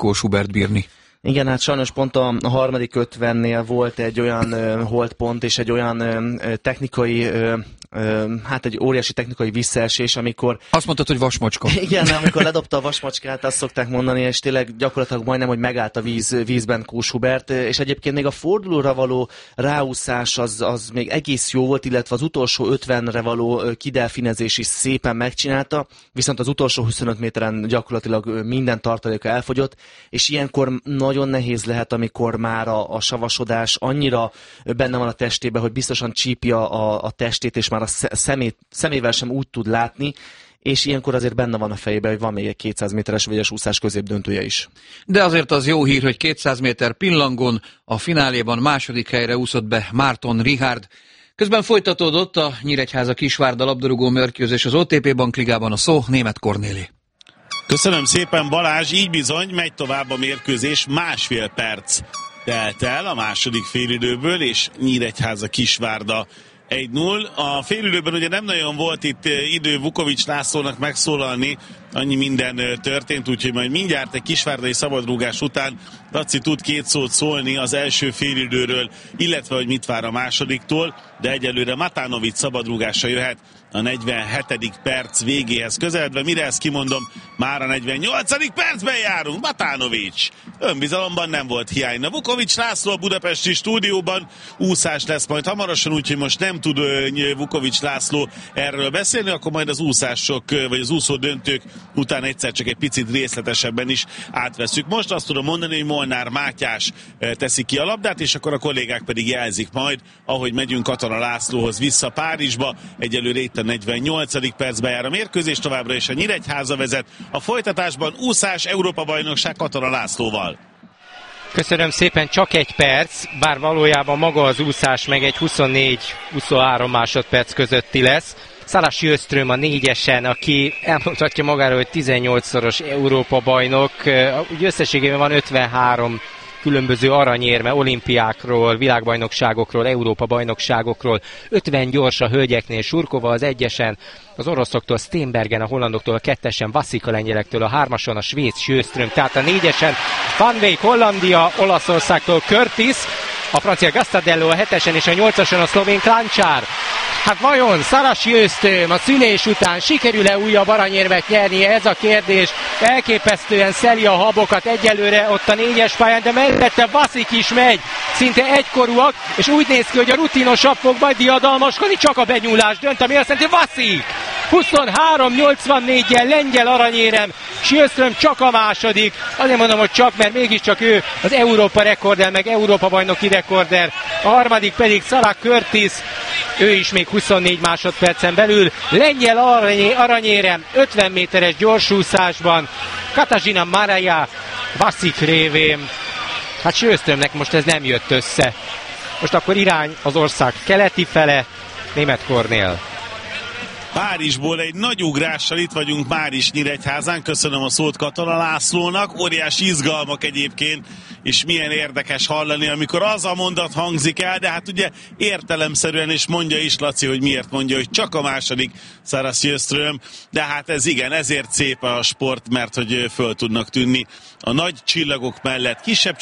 Kós Hubert bírni. Igen, hát sajnos pont a harmadik 50-nél volt egy olyan holdpont és egy olyan technikai, hát egy óriási technikai visszaesés, amikor... Azt mondtad, hogy vasmacska. Igen, amikor ledobta a vasmacskát, azt szokták mondani, és tényleg gyakorlatilag majdnem, hogy megállt a vízben Kós Hubert, és egyébként még a fordulóra való ráúszás az még egész jó volt, illetve az utolsó 50-re való kidelfinezés is szépen megcsinálta, viszont az utolsó 25 méteren gyakorlatilag minden tartaléka elfogyott, és ilyenkor nagyon nehéz lehet, amikor már a savasodás annyira benne van a testében, hogy biztosan csípja a testét, és már a szemével sem úgy tud látni, és ilyenkor azért benne van a fejében, hogy van még egy 200 méteres vegyes úszás középdöntője is. De azért az jó hír, hogy 200 méter pillangon a fináléban második helyre úszott be Márton Richard. Közben folytatódott a Nyíregyháza-Kisvárda labdarúgó mérkőzés az OTP Bankligában, a szó Németh Kornélé. Köszönöm szépen, Balázs, így bizony megy tovább a mérkőzés, 1,5 perc telt el a második félidőből, és Nyíregyháza-Kisvárda 1-0. A félidőben ugye nem nagyon volt itt idő Vukovics Lászlónak megszólalni, annyi minden történt, úgyhogy majd mindjárt egy kisvárdai szabadrúgás után Laci tud 2 szót szólni az első félidőről, illetve hogy mit vár a másodiktól, de egyelőre Matánovics szabadrúgása jöhet a 47. perc végéhez közeledve. Mire ezt kimondom, már a 48. percben járunk. Matánovics önbizalomban nem volt hiány. Vukovics László a budapesti stúdióban, úszás lesz majd hamarosan, úgyhogy most nem tud Vukovics László erről beszélni, akkor majd az úszások, vagy az úszó döntők után egyszer csak egy picit részletesebben is átveszük. Most azt tudom mondani, hogy Molnár Mátyás teszi ki a labdát, és akkor a kollégák pedig jelzik majd, ahogy megyünk Katona Lászlóhoz vissza Párizsba. Egyelőre itt a 48. percben jár a mérkőzés, továbbra is a Nyíregyháza vezet. A folytatásban úszás Európa-bajnokság Katona Lászlóval. Köszönöm szépen, csak 1 perc, bár valójában maga az úszás meg egy 24-23 másodperc közötti lesz. Szalas Jöström a 4-esen, aki elmondhatja magáról, hogy 18-szoros Európa-bajnok, úgy összességében van 53 különböző aranyérme olimpiákról, világbajnokságokról, Európa-bajnokságokról, 50 gyors a hölgyeknél, Surkova az 1-esen, az oroszoktól Steenbergen, a hollandoktól a 2-esen, Vasik a lengyelektől, a 3-ason a svéd Sjöström, tehát a 4-esen Van Wijk Hollandia, Olaszországtól Curtis, a francia Gastadello a 7-esen és a 8-ason a szlovén Klančár. Hát vajon Szalas Jöström a szülés után sikerül-e újabb aranyérmet nyernie? Ez a kérdés. Elképesztően szeli a habokat egyelőre ott a 4-es pályán, de mellette Vasik is megy. Szinte egykorúak, és úgy néz ki, hogy a rutinosabb fog majd diadalmaskodni, csak a benyúlás dönt, ami azt jelenti, Vasik 23-84-jel lengyel aranyérem, Sjöström csak a második. Azért mondom, hogy csak, mert mégiscsak ő az Európa rekorder, meg Európa bajnoki rekorder. A harmadik pedig Szalas Curtis, ő is még 24 másodpercen belül. Lengyel aranyérem 50 méteres gyorsúszásban, Katarzyna Maraja Vasik révén. Hát Sjöströmnek most ez nem jött össze. Most akkor irány az ország keleti fele, Németh Kornél. Párizsból egy nagy ugrással itt vagyunk már is Nyíregyházán. Köszönöm a szót Katona Lászlónak. Óriási izgalmak egyébként, és milyen érdekes hallani, amikor az a mondat hangzik el, de hát ugye értelemszerűen, és mondja is Laci, hogy miért mondja, hogy csak a második Szalas Jöström, de hát ez igen, ezért szép a sport, mert hogy föl tudnak tűnni a nagy csillagok mellett kisebb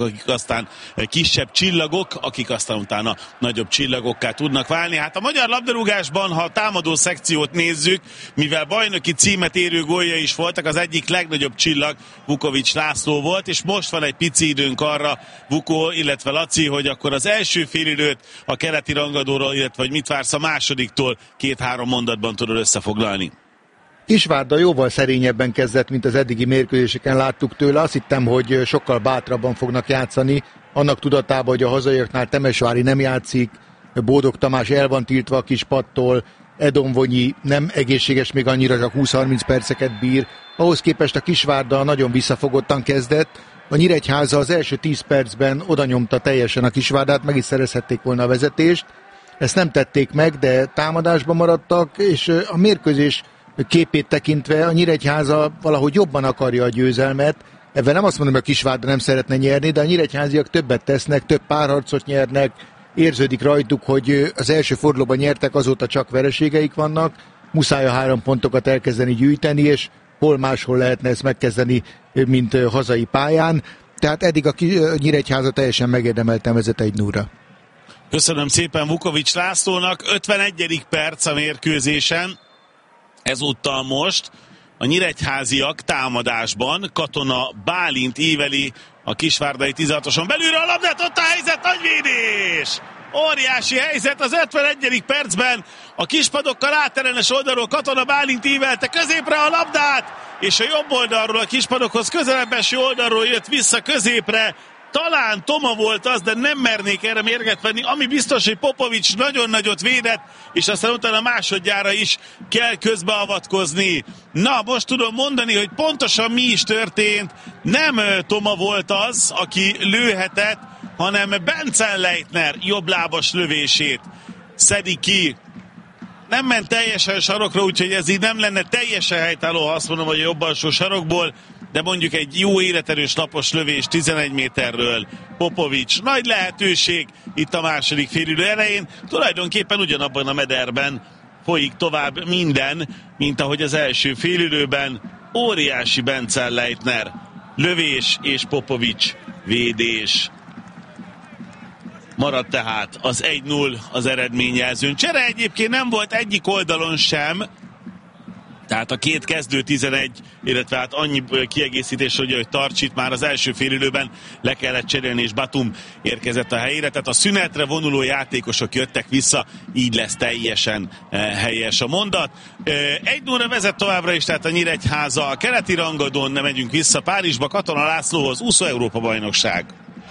csillagok, akik aztán utána nagyobb csillagokká tudnak válni. Hát a magyar labdarúgásban, ha a támadó szekciót nézzük, mivel bajnoki címet érő gólja is voltak, az egyik legnagyobb csillag Vukovics László volt, és most van egy pici időnk arra, Vuko, illetve Laci, hogy akkor az első félidőt a keleti rangadóról, illetve hogy mit vársz a másodiktól, 2-3 mondatban tudod összefoglalni. Kisvárda jóval szerényebben kezdett, mint az eddigi mérkőzéseken láttuk tőle. Azt hittem, hogy sokkal bátrabban fognak játszani, annak tudatában, hogy a hazaiaknál Temesvári nem játszik, Bódog Tamás el van tiltva a kispadtól, Edon Vonyi nem egészséges még annyira, csak 20-30 perceket bír. Ahhoz képest a Kisvárda nagyon visszafogottan kezdett. A Nyíregyháza az első 10 percben odanyomta teljesen a Kisvárdát, meg is szerezhették volna a vezetést. Ezt nem tették meg, de támadásban maradtak, és a mérkőzés képét tekintve a Nyíregyháza valahogy jobban akarja a győzelmet. Ebben nem azt mondom, hogy a Kisvárda nem szeretne nyerni, de a nyíregyháziak többet tesznek, több párharcot nyernek, érződik rajtuk, hogy az első fordulóban nyertek, azóta csak vereségeik vannak, muszáj a 3 pontokat elkezdeni gyűjteni, és hol máshol lehetne ezt megkezdeni, mint hazai pályán. Tehát eddig a Nyíregyháza teljesen megérdemelten vezet 1-0-ra. Köszönöm szépen Vukovics Lászlónak. 51. perc a mérkőzésen. Ezúttal most a nyíregyháziak támadásban. Katona Bálint íveli a kisvárdai 16-oson belülről a labdát, ott a helyzet, nagy védés! Óriási helyzet az 51. percben. A kispadokkal átterenes oldalról Katona Bálint ívelte középre a labdát, és a jobb oldalról, a kispadokhoz közelebb eső oldalról jött vissza középre. Talán Toma volt az, de nem mernék erre mérget venni. Ami biztos, hogy Popovics nagyon nagyot védett, és aztán utána másodjára is kell közbeavatkozni. Na, most tudom mondani, hogy pontosan mi is történt. Nem Toma volt az, aki lőhetett, hanem Benzenleitner jobblábas lövését szedi ki. Nem ment teljesen sarokra, úgyhogy ez így nem lenne teljesen helytálló, ha azt mondom, hogy a jobb alsó sarokból, de mondjuk egy jó életerős lapos lövés 11 méterről. Popovics, nagy lehetőség itt a második félidő elején. Tulajdonképpen ugyanabban a mederben folyik tovább minden, mint ahogy az első félidőben. Óriási Benzenleitner lövés és Popovics védés. Maradt tehát az 1-0 az eredményjelzőn. Csere egyébként nem volt egyik oldalon sem, tehát a két kezdő 11, illetve hát annyi kiegészítés, hogy Tarcsit már az első félidőben le kellett cserélni, és Batum érkezett a helyére, tehát a szünetre vonuló játékosok jöttek vissza, így lesz teljesen helyes a mondat. 1-0-ra vezet továbbra is, tehát a Nyíregyháza a keleti rangadón, nem megyünk vissza Párizsba, Katona Lászlóhoz, úszó Európa bajnokság.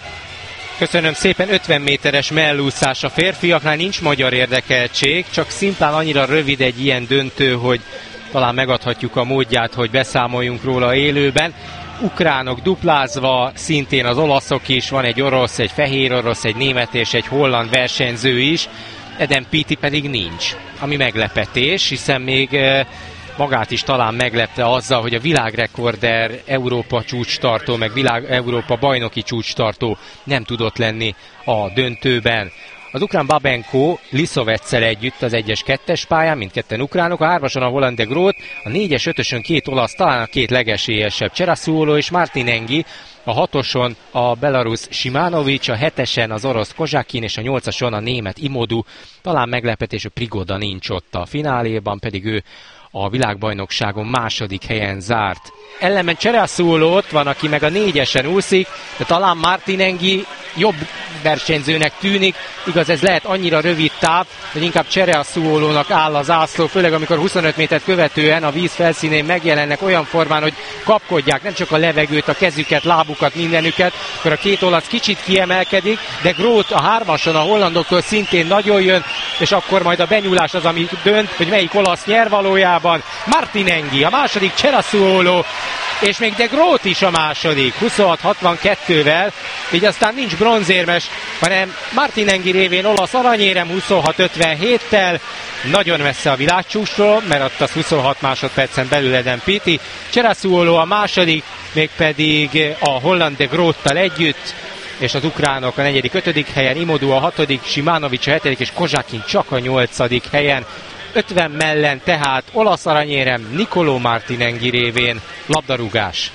Köszönöm szépen, 50 méteres mellúszás a férfiaknál, nincs magyar érdekeltség, csak szimplán annyira rövid egy ilyen döntő, hogy talán megadhatjuk a módját, hogy beszámoljunk róla élőben. Ukránok duplázva, szintén az olaszok is, van egy orosz, egy fehér orosz, egy német és egy holland versenyző is, Eden Piti pedig nincs, ami meglepetés, hiszen még magát is talán meglepte azzal, hogy a világrekorder, Európa csúcstartó, meg Európa bajnoki csúcstartó nem tudott lenni a döntőben. Az ukrán Babenko Liszovetszel együtt az 1-es, 2-es pályán, mindketten ukránok, a 3-ason a Holland de Groot, a 4-es, 5-ösön két olasz, talán a két legesélyesebb Cserasuolo és Martin Engi, a 6-oson a belarusz Simanovic, a 7-esen az orosz Kozsákin és a 8-ason a német Imodu. Talán meglepetés, hogy Prigoda nincs ott a fináléban, pedig ő a világbajnokságon második helyen zárt. Ellenben Cserasuolo ott van, aki meg a 4-esen úszik, de talán Martin Engi jobb versenyzőnek tűnik. Igaz, ez lehet annyira rövid táv, hogy inkább Cserasuolónak áll az zászló, főleg amikor 25 métert követően a víz felszínén megjelennek olyan formán, hogy kapkodják nem csak a levegőt, a kezüket, lábukat, mindenüket, akkor a két olasz kicsit kiemelkedik, de Groot a 3-ason a hollandoktól szintén nagyon jön, és akkor majd a benyúlás az, ami dönt, hogy melyik olasz nyer valójában. Martin Engi, a második Cserasuolo, és még de Groot is a második, 26-62-vel, így aztán nincs bronzérmes, hanem Martin Engi révén olasz aranyérem 26-57-tel, nagyon messze a világcsúcsról, mert ott az 26 másodpercen belül Eden Piti. Cserasuolo a második, mégpedig a holland de Groottal együtt, és az ukránok a 4., 5. helyen, Imodu a 6., Simanovic a 7. és Kozsákin csak a 8. helyen. 50 mellen tehát olasz aranyérem Nicolò Martin Engi révén labdarúgás.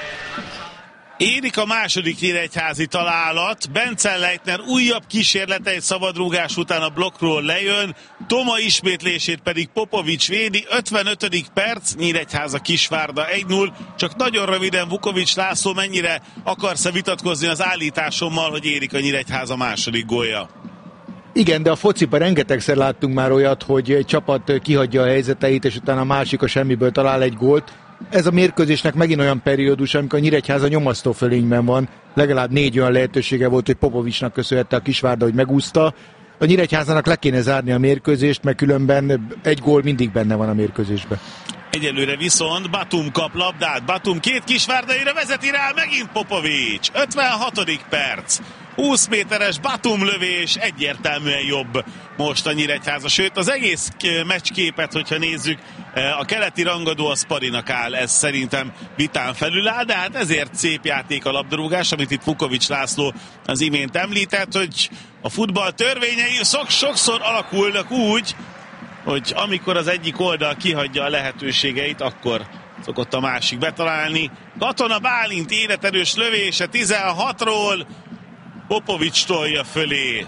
Érik a második nyíregyházi találat, Benzenleitner újabb kísérlete egy szabadrúgás után a blokkról lejön, Toma ismétlését pedig Popovics védi, 55. perc, Nyíregyháza Kisvárda 1-0, csak nagyon röviden Vukovics László, mennyire akarsz vitatkozni az állításommal, hogy érik a Nyíregyháza második gólja? Igen, de a fociban rengetegszer láttunk már olyat, hogy egy csapat kihagyja a helyzeteit, és utána a másik a semmiből talál egy gólt. Ez a mérkőzésnek megint olyan periódus, amikor a Nyíregyháza nyomasztó fölényben van. Legalább 4 olyan lehetősége volt, hogy Popovicsnak köszönhette a Kisvárda, hogy megúszta. A Nyíregyházának le kéne zárni a mérkőzést, mert különben egy gól mindig benne van a mérkőzésben. Egyelőre viszont Batum kap labdát, Batum két Kisvárdaira vezeti rá, megint Popovics, 56. perc. 20 méteres Batum lövés, egyértelműen jobb most a Nyíregyháza. Sőt, az egész meccsképet, hogyha nézzük, a keleti rangadó a Sparinak áll, ez szerintem vitán felül áll, de hát ezért szép játék a labdarúgás, amit itt Vukovics László az imént említett, hogy a futball törvényei sokszor alakulnak úgy, hogy amikor az egyik oldal kihagyja a lehetőségeit, akkor szokott a másik betalálni. Katona Bálint életerős lövése 16-ról, Popovics tolja fölé.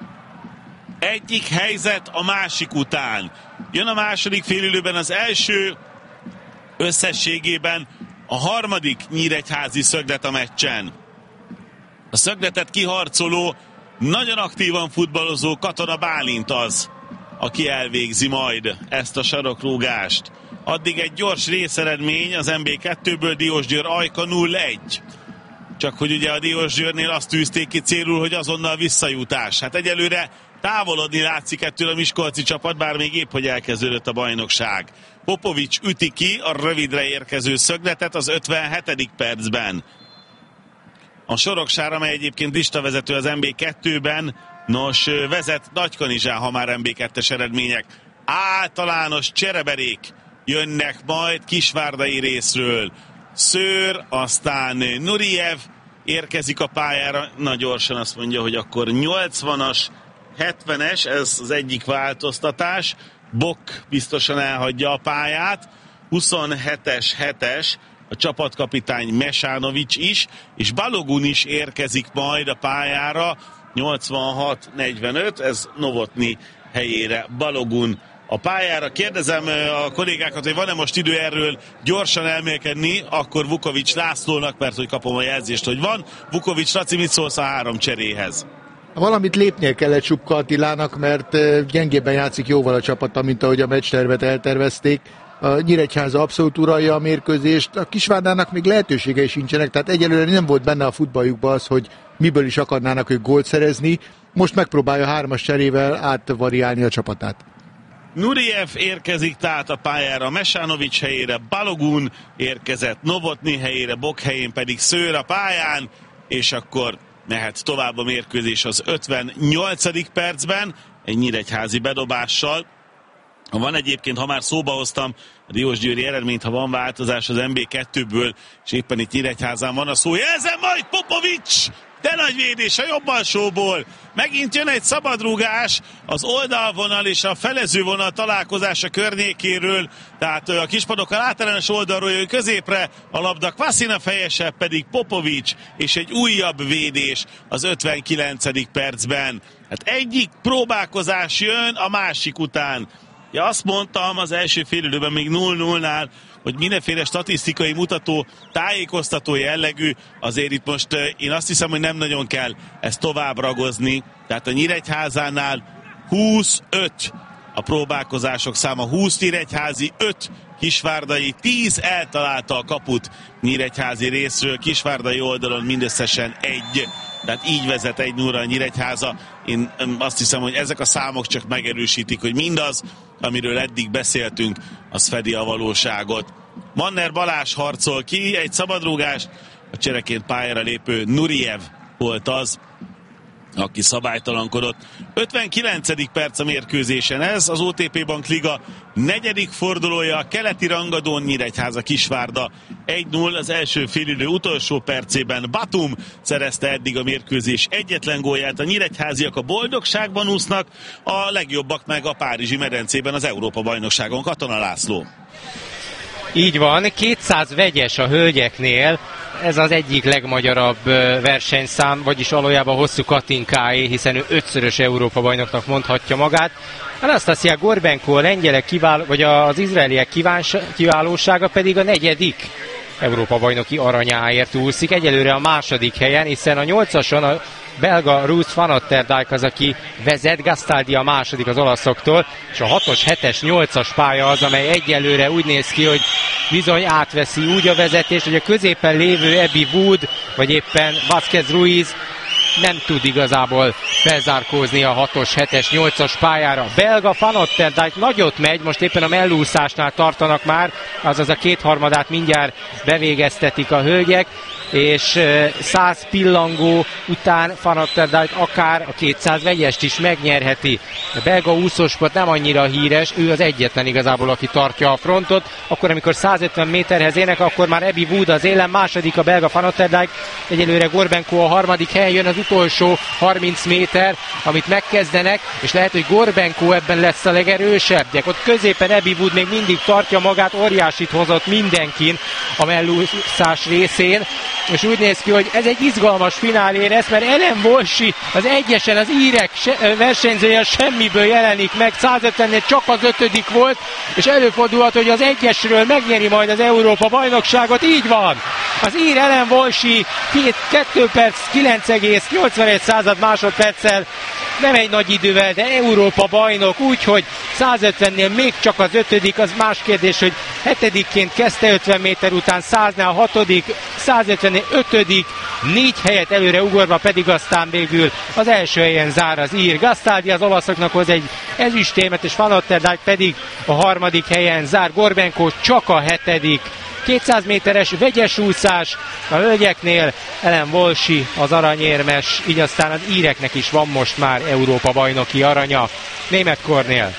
Egyik helyzet a másik után. Jön a második félidőben az első, összességében a harmadik nyíregyházi szöglet a meccsen. A szögletet kiharcoló, nagyon aktívan futballozó Katona Bálint az, aki elvégzi majd ezt a sarokrúgást. Addig egy gyors részeredmény az MB2-ből Diósgyőr Ajka 0-1. Csak hogy ugye a Diósgyőrnél azt tűzték ki célul, hogy azonnal visszajutás. Hát egyelőre távolodni látszik ettől a miskolci csapat, bár még épp hogy elkezdődött a bajnokság. Popovics üti ki a rövidre érkező szögletet az 57. percben. A Soroksár, amely egyébként listavezető az MB2-ben, nos, vezet Nagykanizsán, ha már MB2-es eredmények. Általános csereberék jönnek majd kisvárdai részről. Szőr, aztán Nuriev érkezik a pályára. Na gyorsan azt mondja, hogy akkor 80-as, 70-es, ez az egyik változtatás. Bok biztosan elhagyja a pályát. 27-es, 7-es, a csapatkapitány Mesánovics is, és Balogun is érkezik majd a pályára. 86-45, ez Novotny helyére Balogun a pályára. Kérdezem a kollégákat, hogy van-e most idő erről gyorsan elmélkedni, akkor Vukovics Lászlónak, mert hogy kapom a jelzést, hogy van. Vukovics Laci, mit szólsz a 3 cseréhez? Valamit lépnie kellett Supka Attilának, mert gyengébben játszik jóval a csapata, mint ahogy a meccstervet eltervezték. A Nyíregyháza abszolút uralja a mérkőzést, a Kisvárdának még lehetőségei sincsenek, tehát egyelőre nem volt benne a futballjukban az, hogy miből is akarnának ők gólt szerezni. Most megpróbálja 3-as cserével átvariálni a csapatát. Nuriev érkezik tehát a pályára, Mesánovics helyére Balogun érkezett, Novotny helyére, Bok helyén pedig Szőr a pályán, és akkor mehet tovább a mérkőzés az 58. percben, egy nyíregyházi bedobással. Van egyébként, ha már szóba hoztam a diósgyőri eredményt, ha van változás az MB2-ből, és éppen itt Nyíregyházán van a szó, jelzem majd Popovics! De nagy védés a jobb alsóból. Megint jön egy szabadrúgás az oldalvonal és a felezővonal találkozása környékéről. Tehát a kispadokkal általános oldalról jön középre, a labda Kvasina fejese pedig Popovics, és egy újabb védés az 59. percben. Hát egyik próbálkozás jön a másik után. Ja, azt mondtam az első félidőben még 0-0-nál, hogy mindenféle statisztikai mutató, tájékoztató jellegű, azért itt most én azt hiszem, hogy nem nagyon kell ezt tovább ragozni. Tehát a Nyíregyházánál 25 a próbálkozások száma, 20 nyíregyházi, 5 kisvárdai, 10 eltalálta a kaput nyíregyházi részről, kisvárdai oldalon mindösszesen 1. Tehát így vezet 1-0-ra a Nyíregyháza. Én azt hiszem, hogy ezek a számok csak megerősítik, hogy mindaz, amiről eddig beszéltünk, az fedi a valóságot. Manner Balázs harcol ki egy szabadrúgást, a csereként pályára lépő Nuriev volt az, aki szabálytalankodott. 59. perc a mérkőzésen ez, az OTP Bank Liga 4. fordulója, a keleti rangadón Nyíregyháza Kisvárda 1-0, az első félidő utolsó percében Batum szerezte eddig a mérkőzés egyetlen gólját. A nyíregyháziak a boldogságban úsznak, a legjobbak meg a párizsi medencében az Európa-bajnokságon. Katona László. Így van, 200 vegyes a hölgyeknél, ez az egyik legmagyarabb versenyszám, vagyis valójában Hosszú Katinkáé, hiszen ő 5-szörös Európa-bajnoknak mondhatja magát. Anastasia Gorbenko, a lengyelek vagy az izraeliek kiválósága pedig a 4. Európa-bajnoki aranyáért úszik. Egyelőre a 2. helyen, hiszen a 8-ason a belga Ruth van Atterdijk az, aki vezet, Gastaldi a 2. az olaszoktól, és a 6-os, 7-es, 8-as pálya az, amely egyelőre úgy néz ki, hogy bizony átveszi úgy a vezetést, hogy a középen lévő Abby Wood, vagy éppen Vázquez Ruiz nem tud igazából felzárkózni a 6-os, 7-es, 8-as pályára. A belga Van Atterdijk nagyot megy, most éppen a mellúszásnál tartanak már, azaz a 2/3 mindjárt bevégeztetik a hölgyek, és 100 pillangó után Van Atterdijk akár a 200 vegyest is megnyerheti. A belga úszósport nem annyira híres, ő az egyetlen igazából, aki tartja a frontot. Akkor, amikor 150 méterhez érnek, akkor már Abby Wood az élen, 2. a belga Van Atterdijk, egyelőre Gorbenko a 3. helyen jön az utolsó 30 méter, amit megkezdenek, és lehet, hogy Gorbenko ebben lesz a legerősebb. Ott középen Abbey Wood még mindig tartja magát, óriásit hozott mindenkin a mellúszás részén, és úgy néz ki, hogy ez egy izgalmas finálé lesz, mert Ellen Walsh az egyesen az írek versenyzője semmiből jelenik meg, 150-nél csak az 5. volt, és előfordulhat, hogy az egyesről megnyeri majd az Európa bajnokságot, így van! Az ír Ellen Walsh 2 perc 9,81 másodperccel, nem egy nagy idővel, de Európa bajnok, úgyhogy 150-nél még csak az 5. Az más kérdés, hogy 7-ként kezdte 50 méter után, 100-nál 6., 150-nél 5., 4 helyet előre ugorva pedig aztán végül az első helyen zár az ír. Gastaldi az olaszoknak hoz egy ezüstérmet, és Van Otterdijk pedig a 3. helyen zár. Gorbenko csak a 7. 200 méteres vegyes úszás a hölgyeknél, Ellen Walsh az aranyérmes, így aztán az íreknek is van most már Európa bajnoki aranya. Németh Kornél.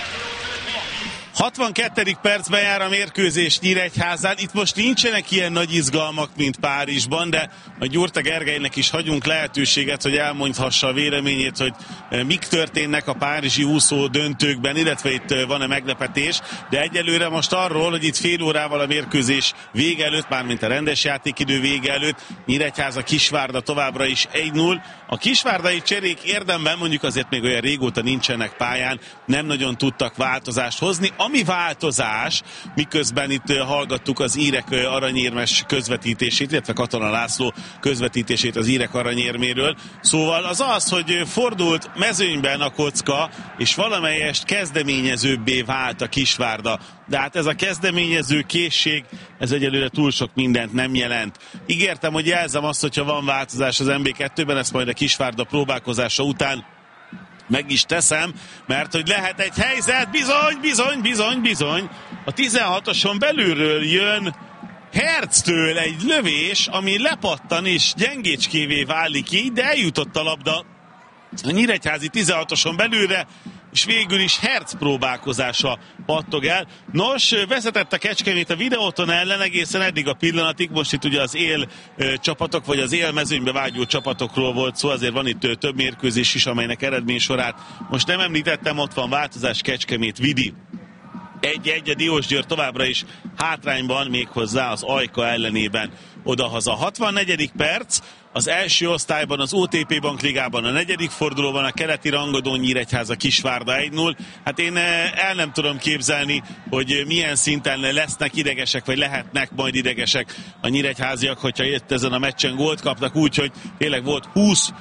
62. percben jár a mérkőzés Nyíregyházán. Itt most nincsenek ilyen nagy izgalmak, mint Párizsban, de a Gyurta Gergelynek is hagyunk lehetőséget, hogy elmondhassa a véleményét, hogy mik történnek a párizsi úszó döntőkben, illetve itt van-e meglepetés, de egyelőre most arról, hogy itt fél órával a mérkőzés vége előtt, mármint a rendes játékidő vége előtt, Nyíregyháza Kisvárda továbbra is 1-0. A kisvárdai cserék érdemben, mondjuk azért még olyan régóta nincsenek pályán, nem nagyon tudtak változást hozni. Ami változás, miközben itt hallgattuk az írek aranyérmes közvetítését, illetve Katona László közvetítését az írek aranyérméről. Szóval az az, hogy fordult mezőnyben a kocka, és valamelyest kezdeményezőbbé vált a Kisvárda. De hát ez a kezdeményező készség, ez egyelőre túl sok mindent nem jelent. Ígértem, hogy jelzem azt, hogyha van változás az MB2-ben, ezt majd a Kisvárda próbálkozása után meg is teszem, mert hogy lehet egy helyzet, bizony. A 16-oson belülről jön Hertztől egy lövés, ami lepattan és gyengécskévé válik így, de eljutott a labda a nyíregyházi 16-oson belülre, és végül is Hertz próbálkozása pattog el. Nos, vezetett a Kecskemét a Videóton ellen egészen eddig a pillanatig, most itt ugye az él csapatok, vagy az élmezőnybe vágyó csapatokról volt szó, azért van itt több mérkőzés is, amelynek eredménysorát most nem említettem, ott van változás, Kecskemét Vidi 1-1, a Diósgyőr továbbra is hátrányban, méghozzá az Ajka ellenében odahaza. 64. perc, az első osztályban, az OTP Bankligában, a 4. fordulóban a keleti rangadón Nyíregyháza Kisvárda 1-0. Hát én el nem tudom képzelni, hogy milyen szinten lesznek idegesek, vagy lehetnek majd idegesek a nyíregyháziak, hogyha itt ezen a meccsen gólt kapnak, úgyhogy tényleg volt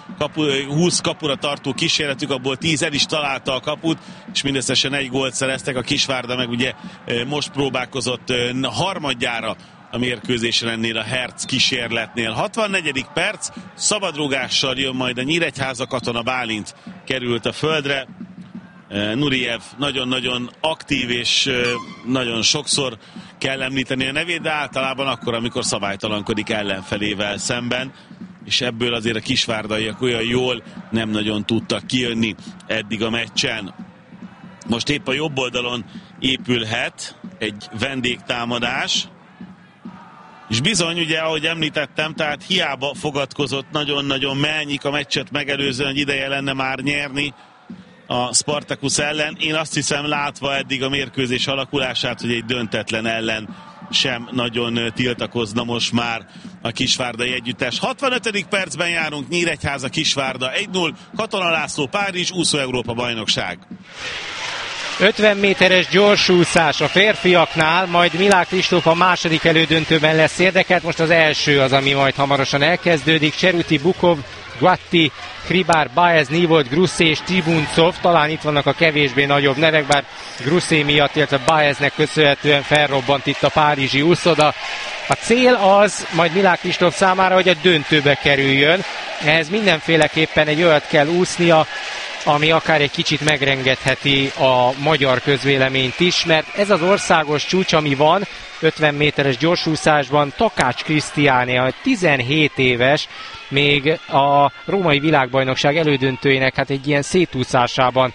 20 kapura tartó kísérletük, abból 10 el is találta a kaput, és mindösszesen 1 gólt szereztek. A Kisvárda meg ugye most próbálkozott harmadjára a mérkőzésre ennél a Hertz kísérletnél. 64. perc, szabadrúgással jön majd a Nyíregyháza, Katona Bálint került a földre. Nuriev nagyon-nagyon aktív, és nagyon sokszor kell említeni a nevét, de általában akkor, amikor szabálytalankodik ellenfelével szemben, és ebből azért a kisvárdaiak olyan jól nem nagyon tudtak kijönni eddig a meccsen. Most épp a jobb oldalon épülhet egy vendégtámadás, és bizony, ugye, ahogy említettem, tehát hiába fogadkozott nagyon-nagyon Melnyik a meccset megelőzően, hogy ideje lenne már nyerni a Spartacus ellen. Én azt hiszem, látva eddig a mérkőzés alakulását, hogy egy döntetlen ellen sem nagyon tiltakozna most már a kisvárdai együttes. 65. percben járunk, Nyíregyháza Kisvárda 1-0, Katona László Párizs, úszó Európa bajnokság. 50 méteres gyorsúszás a férfiaknál, majd Milák Kristóf a második elődöntőben lesz érdekelt, most az első az, ami majd hamarosan elkezdődik. Cseruti, Bukov, Guatti, Kribár, Baez, Nivold, Grusszé és Tibuncov, talán itt vannak a kevésbé nagyobb nevek, bár Grusszé miatt, illetve Baeznek köszönhetően felrobbant itt a párizsi úszoda. A cél az majd Milák Kristóf számára, hogy a döntőbe kerüljön. Ehhez mindenféleképpen egy olyat kell úsznia, ami akár egy kicsit megrengetheti a magyar közvéleményt is, mert ez az országos csúcs, ami van 50 méteres gyorsúszásban, Takács Krisztiáné, 17 éves, még a római világbajnokság elődöntőjének hát egy ilyen szétúszásában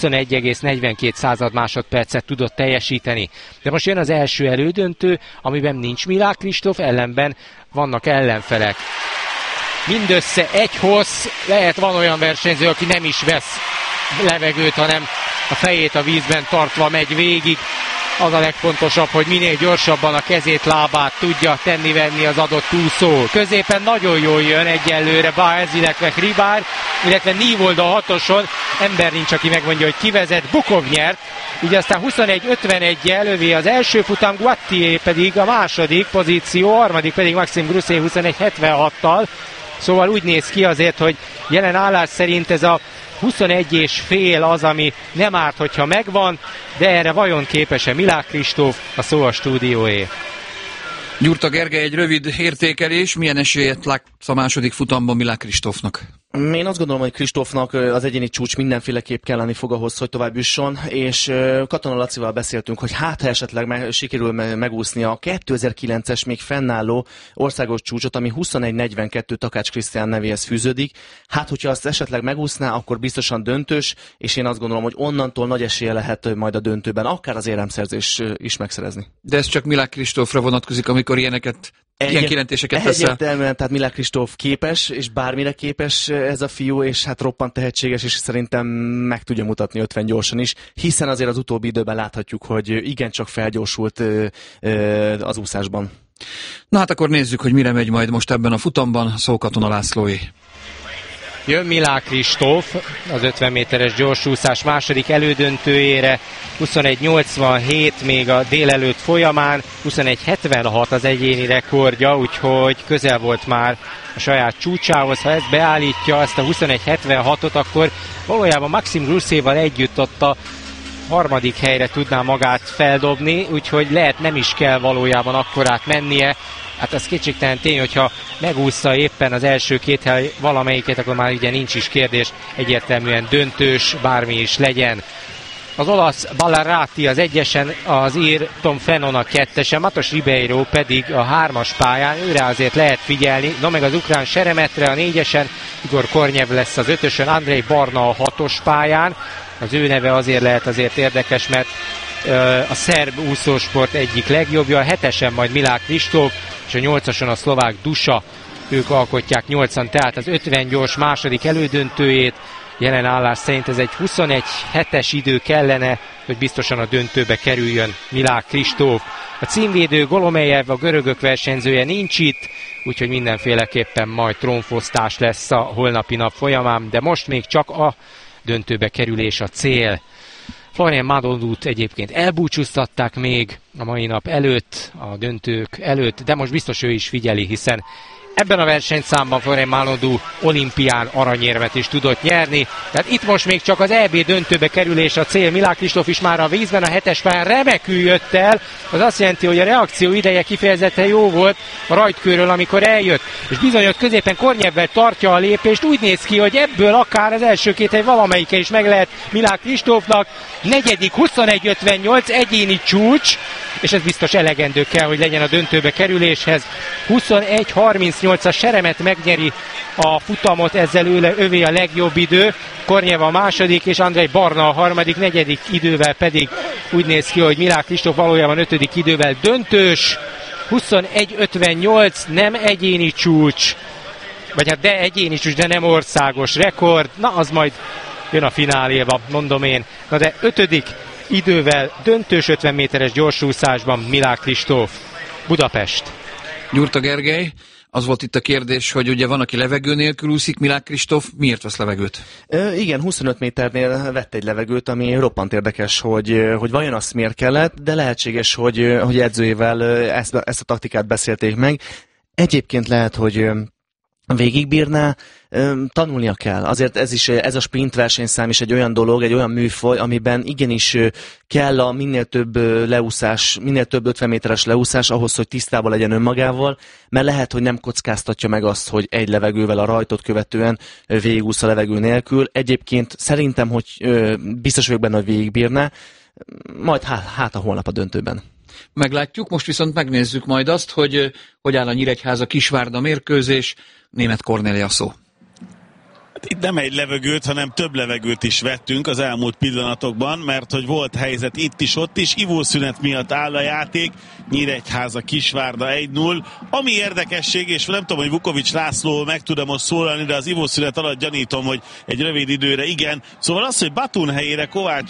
21,42 másodpercet tudott teljesíteni. De most jön az első elődöntő, amiben nincs Milák Kristóf, ellenben vannak ellenfelek. mindössze egy hossz, lehet van olyan versenyző, aki nem is vesz levegőt, hanem a fejét a vízben tartva megy végig. Az a legfontosabb, hogy minél gyorsabban a kezét, lábát tudja tenni-venni az adott úszó. Középen nagyon jól jön egyelőre Baez, illetve Hribár, illetve Nívald a hatoson. Ember nincs, aki megmondja, hogy kivezet. Bukov nyert, így aztán 21-51-jel lövi az első futam, Guattier pedig a második pozíció, harmadik pedig Maxime Grousset 21-76-tal. Szóval úgy néz ki azért, hogy jelen állás szerint ez a 21,5 az, ami nem árt, hogyha megvan, de erre vajon képes-e Milák Kristóf? A szó a stúdióé. Gyurta Gergely, egy rövid értékelés, milyen esélyet látsz a második futamban Milák Kristófnak? Én azt gondolom, hogy Kristófnak az egyéni csúcs mindenféleképp kelleni fog ahhoz, hogy tovább jusson, és Katona Lacival beszéltünk, hogy hát ha esetleg sikerül megúszni a 2009-es még fennálló országos csúcsot, ami 21:42 Takács Krisztián nevéhez fűződik. Hát, hogyha azt esetleg megúszná, akkor biztosan döntős, és én azt gondolom, hogy onnantól nagy esélye lehet majd a döntőben, akár az éremszerzés is megszerezni. De ez csak Milák Kristófra vonatkozik, amikor ilyen kijelentéseket teszel. Egyértelműen, tehát Milák Kristóf képes, és bármire képes ez a fiú, és hát roppant tehetséges, és szerintem meg tudja mutatni 50 gyorsan is, hiszen azért az utóbbi időben láthatjuk, hogy igencsak felgyorsult az úszásban. Na hát akkor nézzük, hogy mire megy majd most ebben a futamban. Szó Katona Lászlóé. Jön Milák Kristóf az 50 méteres gyorsúszás második elődöntőjére, 21:87 még a délelőtt folyamán, 21:76 az egyéni rekordja, úgyhogy közel volt már a saját csúcsához. Ha ezt beállítja, ezt a 21:76-ot, akkor valójában Maxime Groussetval együtt ott a harmadik helyre tudná magát feldobni, úgyhogy lehet nem is kell valójában akkorát mennie. Hát az kétségtelen tény, hogyha megúszta éppen az első két hely valamelyiket, akkor már ugye nincs is kérdés, egyértelműen döntős, bármi is legyen. Az olasz Ballarati az egyesen, az ír Tom Fennon a kettesen, Matos Ribeiro pedig a hármas pályán, őre azért lehet figyelni, no meg az ukrán Seremetre a négyesen, Igor Kornyev lesz az ötösön, Andrej Barna a hatos pályán, az ő neve azért lehet azért érdekes, mert a szerb úszósport egyik legjobbja, a hetesen majd Milák Kristóf, és a nyolcason a szlovák Dusa, ők alkotják 8-an, tehát az 50 gyors második elődöntőjét. Jelen állás szerint ez egy 21:7-es idő kellene, hogy biztosan a döntőbe kerüljön Milák Kristóf. A címvédő Golomejev, a görögök versenyzője nincs itt, úgyhogy mindenféleképpen majd trónfosztás lesz a holnapi nap folyamán, de most még csak a döntőbe kerülés a cél. Florian Madondut egyébként elbúcsúztatták még a mai nap előtt, a döntők előtt, de most biztos ő is figyeli, hiszen ebben a versenyszámban Florian Madondu olimpián aranyérmet is tudott nyerni. Tehát itt most még csak az EB döntőbe kerülés a cél. Milák Kristóf is már a vízben, a hetes pályán remekül jött el. Az azt jelenti, hogy a reakció ideje kifejezetten jó volt a rajtkőről, amikor eljött. És bizony ott középen Kornyevvel tartja a lépést. Úgy néz ki, hogy ebből akár az első két hely valamelyike is meg lehet Milák Kristófnak. Negyedik 21:58 egyéni csúcs, és ez biztos elegendő kell, hogy legyen a döntőbe kerüléshez. 21:38 a Seremet megnyeri a futamot, ezzel övé a legjobb idő. Kornyev a második, és Andrej Barna a harmadik, negyedik idővel pedig úgy néz ki, hogy Milák Kristóf valójában ötödik idővel döntős. 21:58, nem egyéni csúcs, vagy hát de egyéni csúcs, de nem országos rekord. Na, az majd jön a fináléba, mondom én. Na de ötödik idővel döntős 50 méteres gyorsúszásban Milák Kristóf. Budapest. Gyurta Gergely, az volt itt a kérdés, hogy ugye van, aki levegő nélkül úszik, Milák Kristóf miért vesz levegőt? Igen, 25 méternél vett egy levegőt, ami roppant érdekes, hogy vajon azt miért kellett, de lehetséges, hogy edzőjével ezt a taktikát beszélték meg. Egyébként lehet, hogy végigbírná, tanulnia kell. Azért ez a sprint versenyszám is egy olyan dolog, egy olyan műfaj, amiben igenis kell a minél több leúszás, minél több 50 méteres leúszás ahhoz, hogy tisztában legyen önmagával, mert lehet, hogy nem kockáztatja meg azt, hogy egy levegővel a rajtot követően végigúsz a levegő nélkül. Egyébként szerintem, hogy biztos vagyok benne, hogy végigbírná, majd hát a holnap a döntőben. Meglátjuk, most viszont megnézzük majd azt, hogy áll a Nyíregyháza Kisvárda mérkőzés. Németh Kornélia szó. Itt nem egy levegőt, hanem több levegőt is vettünk az elmúlt pillanatokban, mert hogy volt helyzet itt is, ott is, ivószünet miatt áll a játék, Nyíregyháza Kisvárda 1-0. Ami érdekesség, és nem tudom, hogy Vukovics László meg tud-e most szólalni, de az ivószünet alatt gyanítom, hogy egy rövid időre igen. Szóval az, hogy Batun helyére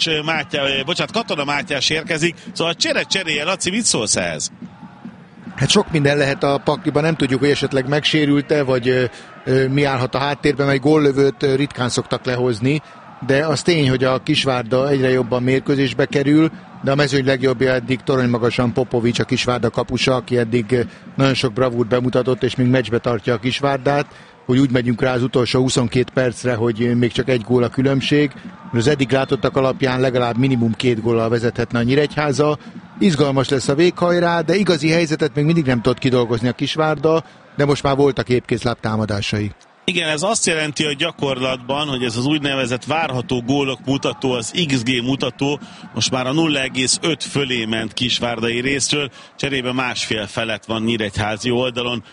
Katona Mátyás érkezik, szóval cseréje, Laci, mit szólsz ehhez? Hát sok minden lehet a pakliban, nem tudjuk, hogy esetleg megsérült-e, vagy mi állhat a háttérben, mert góllövőt ritkán szoktak lehozni, de az tény, hogy a Kisvárda egyre jobban mérkőzésbe kerül, de a mezőny legjobbja eddig toronymagasan Popovics, a Kisvárda kapusa, aki eddig nagyon sok bravúrt bemutatott, és még meccsbe tartja a Kisvárdát, hogy úgy megyünk rá az utolsó 22 percre, hogy még csak egy gól a különbség. Az eddig látottak alapján legalább minimum 2 góllal vezethetne a Nyíregyháza. Izgalmas lesz a véghajrá, de igazi helyzetet még mindig nem tudott kidolgozni a Kisvárda, de most már voltak épkészláb támadásai. Igen, ez azt jelenti, hogy gyakorlatban, hogy ez az úgynevezett várható gólok mutató, az XG mutató most már a 0,5 fölé ment kisvárdai részről, cserébe 1,5 felett van nyíregyházi oldalon.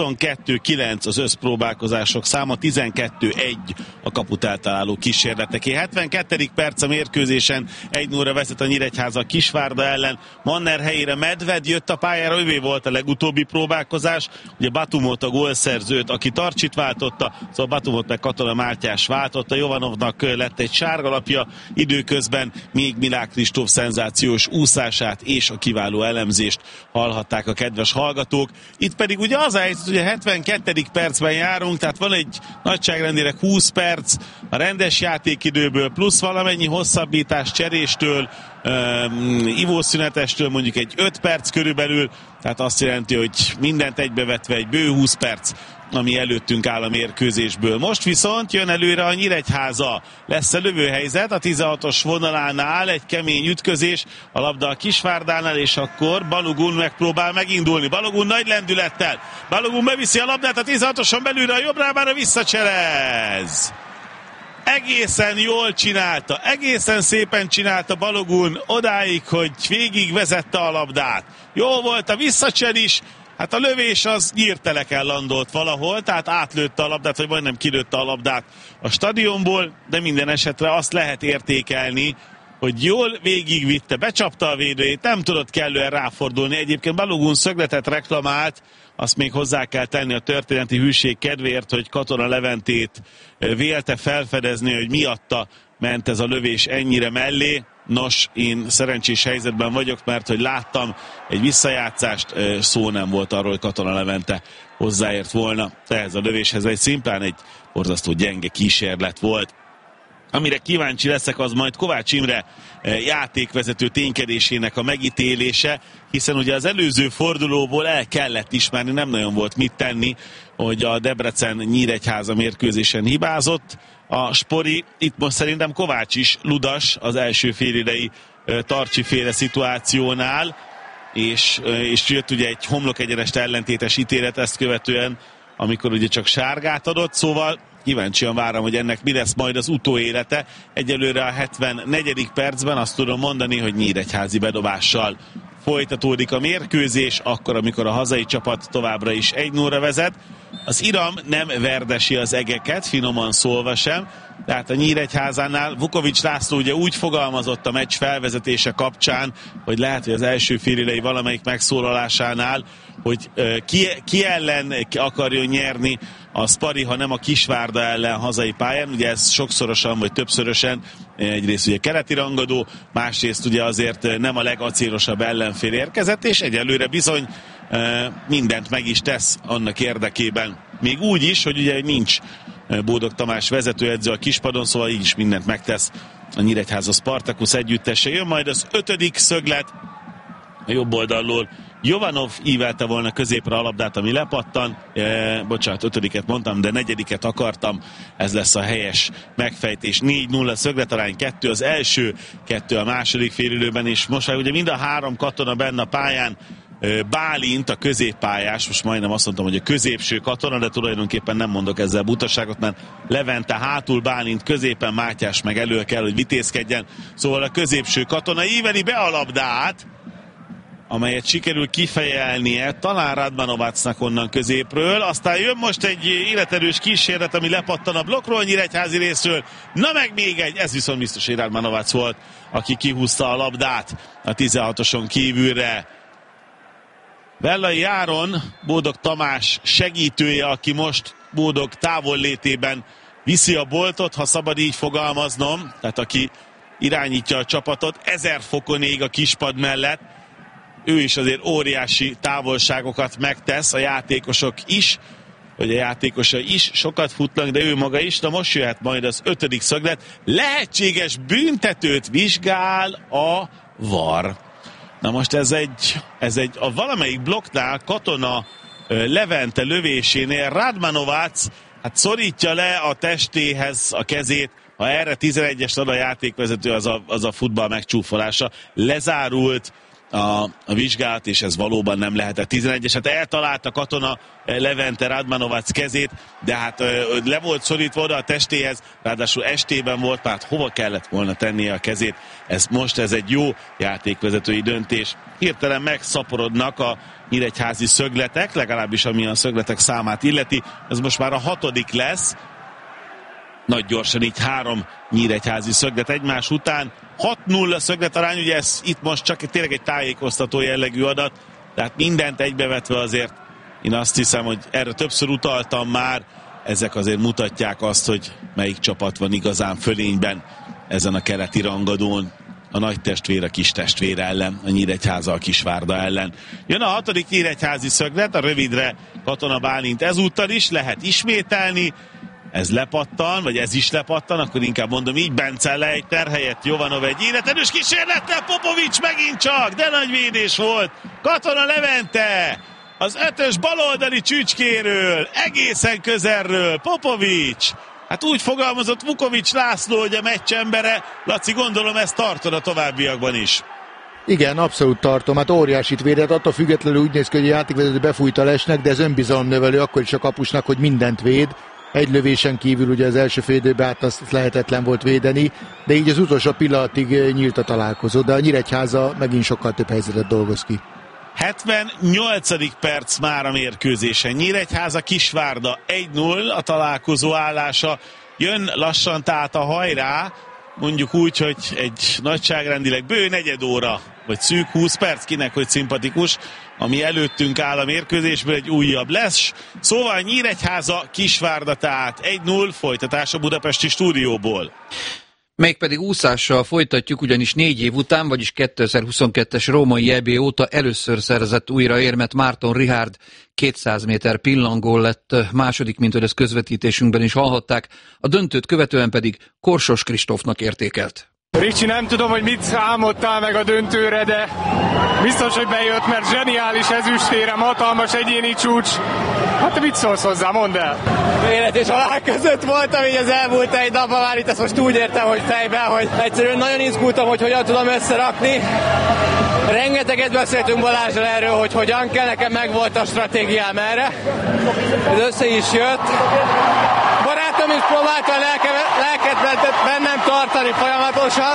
22-9 az összpróbálkozások száma, 12-1 a kaput eltaláló kísérleteké. 72. perc a mérkőzésen 1-0-ra vezet a Nyíregyháza Kisvárda ellen. Manner helyére Medved jött a pályára, ővé volt a legutóbbi próbálkozás. Ugye Batumot, a gólszerzőt, aki Tarcsit váltotta, szóval Batumot meg Katona Mátyás váltotta. Jovanovnak lett egy sárgalapja, időközben még Milák Kristóf szenzációs úszását és a kiváló elemzést hallhatták a kedves hallgatók. Itt pedig ugye az ugye 72. percben járunk, tehát van egy nagyságrendileg 20 perc a rendes játékidőből, plusz valamennyi hosszabbítás cseréstől, ivószünetestől mondjuk egy 5 perc körülbelül, tehát azt jelenti, hogy mindent egybevetve egy bő 20 perc, ami előttünk áll a mérkőzésből. Most viszont jön előre a Nyíregyháza. Lesz a lövőhelyzet a 16-os vonalánál, egy kemény ütközés, a labda a Kisvárdánál, és akkor Balogun megpróbál megindulni. Balogun nagy lendülettel. Balogun beviszi a labdát a 16-oson belülre, a jobb lábára visszacselez. Egészen jól csinálta, egészen szépen csinálta Balogun odáig, hogy végig vezette a labdát. Jó volt a visszacsel is, hát a lövés az nyírteleken landolt valahol, tehát átlőtte a labdát, vagy majdnem kilőtte a labdát a stadionból, de minden esetre azt lehet értékelni, hogy jól végigvitte, becsapta a védőjét, nem tudott kellően ráfordulni. Egyébként Balogun szögletet reklamált, azt még hozzá kell tenni a történeti hűség kedvéért, hogy Katona Leventét vélte felfedezni, hogy miatta ment ez a lövés ennyire mellé. Nos, én szerencsés helyzetben vagyok, mert hogy láttam egy visszajátszást, szó nem volt arról, hogy Katona Levente hozzáért volna ehhez a lövéshez, egy szimplán egy borzasztó gyenge kísérlet volt. Amire kíváncsi leszek, az majd Kovács Imre játékvezető ténykedésének a megítélése, hiszen ugye az előző fordulóból el kellett ismerni, nem nagyon volt mit tenni, hogy a Debrecen Nyíregyháza mérkőzésen hibázott a Spori. Itt most szerintem Kovács is ludas az első félidei Tarcsi féle szituációnál, és jött ugye egy homlokegyenest ellentétes ítélet ezt követően, amikor ugye csak sárgát adott, szóval kíváncsian várom, hogy ennek mi lesz majd az utóélete. Egyelőre a 74. percben azt tudom mondani, hogy nyíregyházi bedobással folytatódik a mérkőzés, akkor, amikor a hazai csapat továbbra is 1-0-ra vezet. Az Iram nem verdesi az egeket, finoman szólva sem, tehát a Nyíregyházánál Vukovics László ugye úgy fogalmazott a meccs felvezetése kapcsán, hogy lehet, hogy az első félidei valamelyik megszólalásánál, hogy ki ellen akarjon nyerni a Spari, ha nem a Kisvárda ellen hazai pályán. Ugye ez sokszorosan vagy többszörösen egyrészt ugye keleti rangadó, másrészt ugye azért nem a legacélosabb ellenfél érkezett, és egyelőre bizony mindent meg is tesz annak érdekében. Még úgy is, hogy ugye nincs Bódog Tamás vezetőedző a kispadon, szóval így is mindent megtesz a Nyíregyháza Spartacus együttese. Jön majd az 5. szöglet a jobb oldalról. Jovanov ívelte volna középre a labdát, ami lepattan. Bocsánat, 5-et mondtam, de 4-et akartam. Ez lesz a helyes megfejtés. 4-0 szögletarány, 2 az első, 2 a második félidőben, és most már ugye mind a 3 katona benne a pályán. Bálint, a középpályás, most majdnem azt mondtam, hogy a középső katona, de tulajdonképpen nem mondok ezzel butaságot, mert Levente hátul, Bálint középen, Mátyás meg elő kell, hogy vitézkedjen. Szóval a középső katona íveli be a labdát, amelyet sikerül kifejelnie, talán Radmanovacnak onnan középről, aztán jön most egy életerős kísérlet, ami lepattan a blokkról Nyíregyházi részről, na meg még egy, ez viszont biztos, hogy Radmanovac volt, aki kihúzta a labdát a 16-oson kívülre. Vellai Áron, Bódog Tamás segítője, aki most Bódog távollétében viszi a boltot, ha szabad így fogalmaznom, tehát aki irányítja a csapatot, 1000 fokon ég a kispad mellett, ő is azért óriási távolságokat megtesz, a játékosok is, vagy a játékosai is, sokat futnak, de ő maga is, na most jöhet majd az 5. szöglet, lehetséges büntetőt vizsgál a VAR. Na most ez egy a valamelyik blokknál Katona Levente lövésénél Radmanovac hát szorítja le a testéhez a kezét, ha erre 11-est ad a játékvezető, az a futball megcsúfolása. Lezárult a vizsgálat, és ez valóban nem lehetett 11-es. Hát eltalálta Katona Levente Radmanovac kezét, de hát le volt szorítva oda a testéhez, ráadásul estében volt, tehát hova kellett volna tennie a kezét. Ez egy jó játékvezetői döntés. Hirtelen megszaporodnak a nyíregyházi szögletek, legalábbis ami a szögletek számát illeti. Ez most már a 6. lesz. Nagy gyorsan így 3 nyíregyházi szöglet egymás után. 6-0 szöglet arány, ugye ez itt most csak tényleg egy tájékoztató jellegű adat, tehát mindent egybevetve azért én azt hiszem, hogy erre többször utaltam már, ezek azért mutatják azt, hogy melyik csapat van igazán fölényben ezen a keleti rangadón. A nagy testvér a kis testvér ellen, a Nyíregyháza a Kisvárda ellen. Jön a 6. nyíregyházi szöglet, a rövidre Katona Bálint ezúttal is, lehet ismételni, ez lepattan, vagy ez is lepattan, akkor inkább mondom így, Bence Lejter helyett Jovanov egy életerős kísérlettel, Popovics megint csak, de nagy védés volt, Katona Levente, az 5-ös baloldali csücskéről, egészen közelről, Popovics, hát úgy fogalmazott Vukovics László, hogy a meccs embere, Laci, gondolom ezt tartod a továbbiakban is. Igen, abszolút tartom. Hát óriásit védett, attól függetlenül úgy néz ki, hogy a játékvezető befújta Lesnek, de ez önbizalomnövelő akkor is a kapusnak, hogy mindent véd. Egy lövésen kívül ugye az első fél időben hát azt lehetetlen volt védeni, de így az utolsó pillanatig nyílt a találkozó, de a Nyíregyháza megint sokkal több helyzetet dolgoz ki. 78. perc már a mérkőzésen. Nyíregyháza Kisvárda 1-0 a találkozó állása. Jön lassan tehát a hajrá, mondjuk úgy, hogy egy nagyságrendileg bő negyed óra, vagy szűk 20 perc, kinek hogy szimpatikus, ami előttünk áll a mérkőzésből, egy újabb lesz. Szóval Nyíregyháza Kisvárda tehát 1-0, folytatás a budapesti stúdióból. Mégpedig úszással folytatjuk, ugyanis 4 év után, vagyis 2022-es római EB óta először szerzett újra érmet Márton Richárd, 200 méter pillangól lett második, mint hogy ezt közvetítésünkben is hallhatták, a döntőt követően pedig Korsos Kristófnak értékelt. Ricsi, nem tudom, hogy mit álmodtál meg a döntőre, de biztos, hogy bejött, mert zseniális ezüstérem, hatalmas egyéni csúcs. Hát mit szólsz hozzá, mondd el? Élet és halál között voltam így az elmúlt egy napban, már itt ezt most úgy értem, hogy fejben, hogy egyszerűen nagyon izgultam, hogy hogyan tudom összerakni. Rengeteget beszéltünk Balázsral erről, hogy hogyan kell, nekem megvolt a stratégiám erre. Ez össze is jött. Barátom is próbálta a lelket bennem tartani folyamatosan.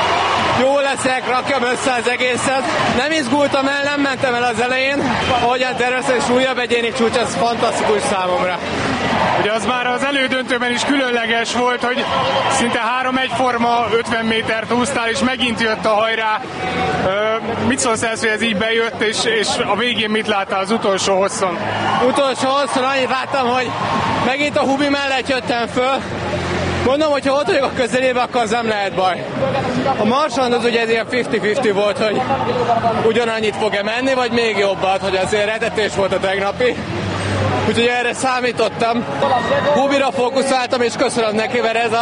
Jó leszek, rakjam össze az egészet. Nem izgultam el, nem mentem el az elején. Ahogyan terveztem, és újabb egyéni csúcs, az fantasztikus számomra. Ugye az már az elődöntőben is különleges volt, hogy szinte 3 egyforma 50 métert úsztál, és megint jött a hajrá. Mit szólsz ehhez, hogy ez így bejött, és a végén mit láttál az utolsó hosszon? Utolsó hosszon annyit láttam, hogy megint a Hubi mellett jöttem föl. Mondom, hogy ha ott vagyok a közelében, akkor az nem lehet baj. A Marsand az ugye ez ilyen 50-50 volt, hogy ugyanannyit fog-e menni, vagy még jobbat, hogy azért retetés volt a tegnapi. Úgyhogy erre számítottam. Hubira fókuszáltam, és köszönöm neki, mert ez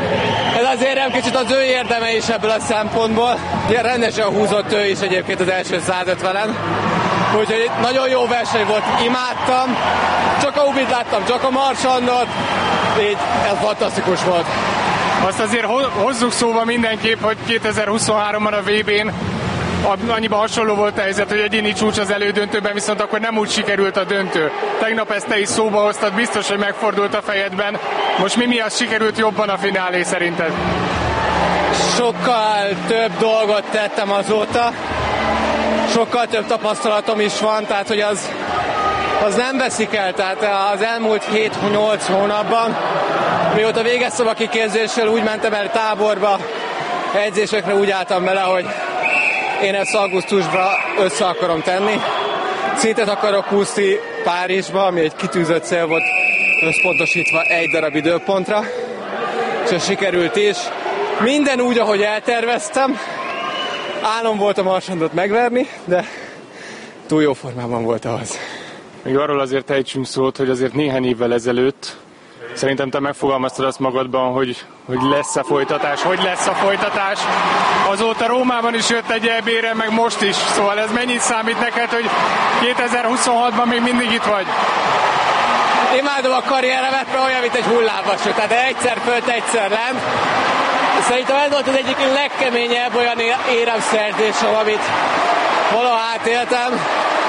azért nem kicsit az ő érdeme is ebből a szempontból. Ilyen rendesen húzott ő is egyébként az első 150-en. Úgyhogy nagyon jó verseny volt, imádtam. Csak a Hubit láttam, csak a Marsandot. Így ez fantasztikus volt. Azt azért hozzuk szóba mindenképp, hogy 2023-ban a VB-n annyiban hasonló volt a helyzet, hogy egyéni csúcs az elődöntőben, viszont akkor nem úgy sikerült a döntő. Tegnap ezt te is szóba hoztad, biztos, hogy megfordult a fejedben. Most mi miatt sikerült jobban a finálé szerinted? Sokkal több dolgot tettem azóta. sokkal több tapasztalatom is van, tehát hogy az nem veszik el, tehát az elmúlt 7-8 hónapban, mióta végeztem a kiképzéssel, úgy mentem el táborba, edzésekre úgy álltam bele, hogy én ezt augusztusban össze akarom tenni. Szintet akarok húzni Párizsba, ami egy kitűzött cél volt, összpontosítva egy darab időpontra, és ez sikerült is. Minden úgy, ahogy elterveztem. Álom volt a Marsandot megverni, de túl jó formában volt ahhoz. Még arról azért ejtsünk szót, hogy azért néhány évvel ezelőtt szerintem te megfogalmaztad azt magadban, hogy lesz-e folytatás, hogy lesz a folytatás. Azóta Rómában is jött egy EB-re, meg most is. Szóval ez mennyit számít neked, hogy 2026-ban még mindig itt vagy? Imádom a karrieremet, mert olyan, mint egy hullámvasút. Tehát egyszer fölt, egyszer lent. Szerintem ez volt az egyik legkeményebb olyan éremszerzésem, amit valaha átéltem.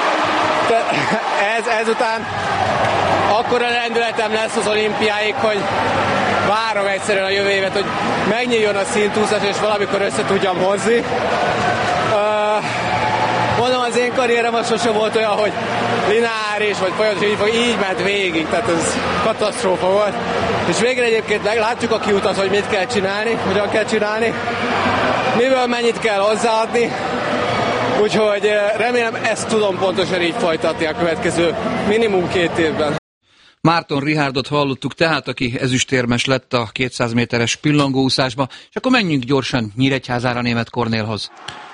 Ezután akkora lendületem lesz az olimpiáig, hogy várom egyszerűen a jövő évet, hogy megnyíljon a szintúszás, és valamikor össze tudjam hozni. Mondom, az én karrierem az sosem volt olyan, hogy lineáris, vagy folyamatosan így ment végig, tehát ez katasztrófa volt. És végre egyébként meglátjuk a kiutat, hogy mit kell csinálni, hogyan kell csinálni, miből mennyit kell hozzáadni. Úgyhogy remélem, ezt tudom pontosan így folytatni a következő minimum 2 évben. Márton Richardot hallottuk tehát, aki ezüstérmes lett a 200 méteres pillangóúszásba, és akkor menjünk gyorsan Nyíregyházára Németh Kornélhoz.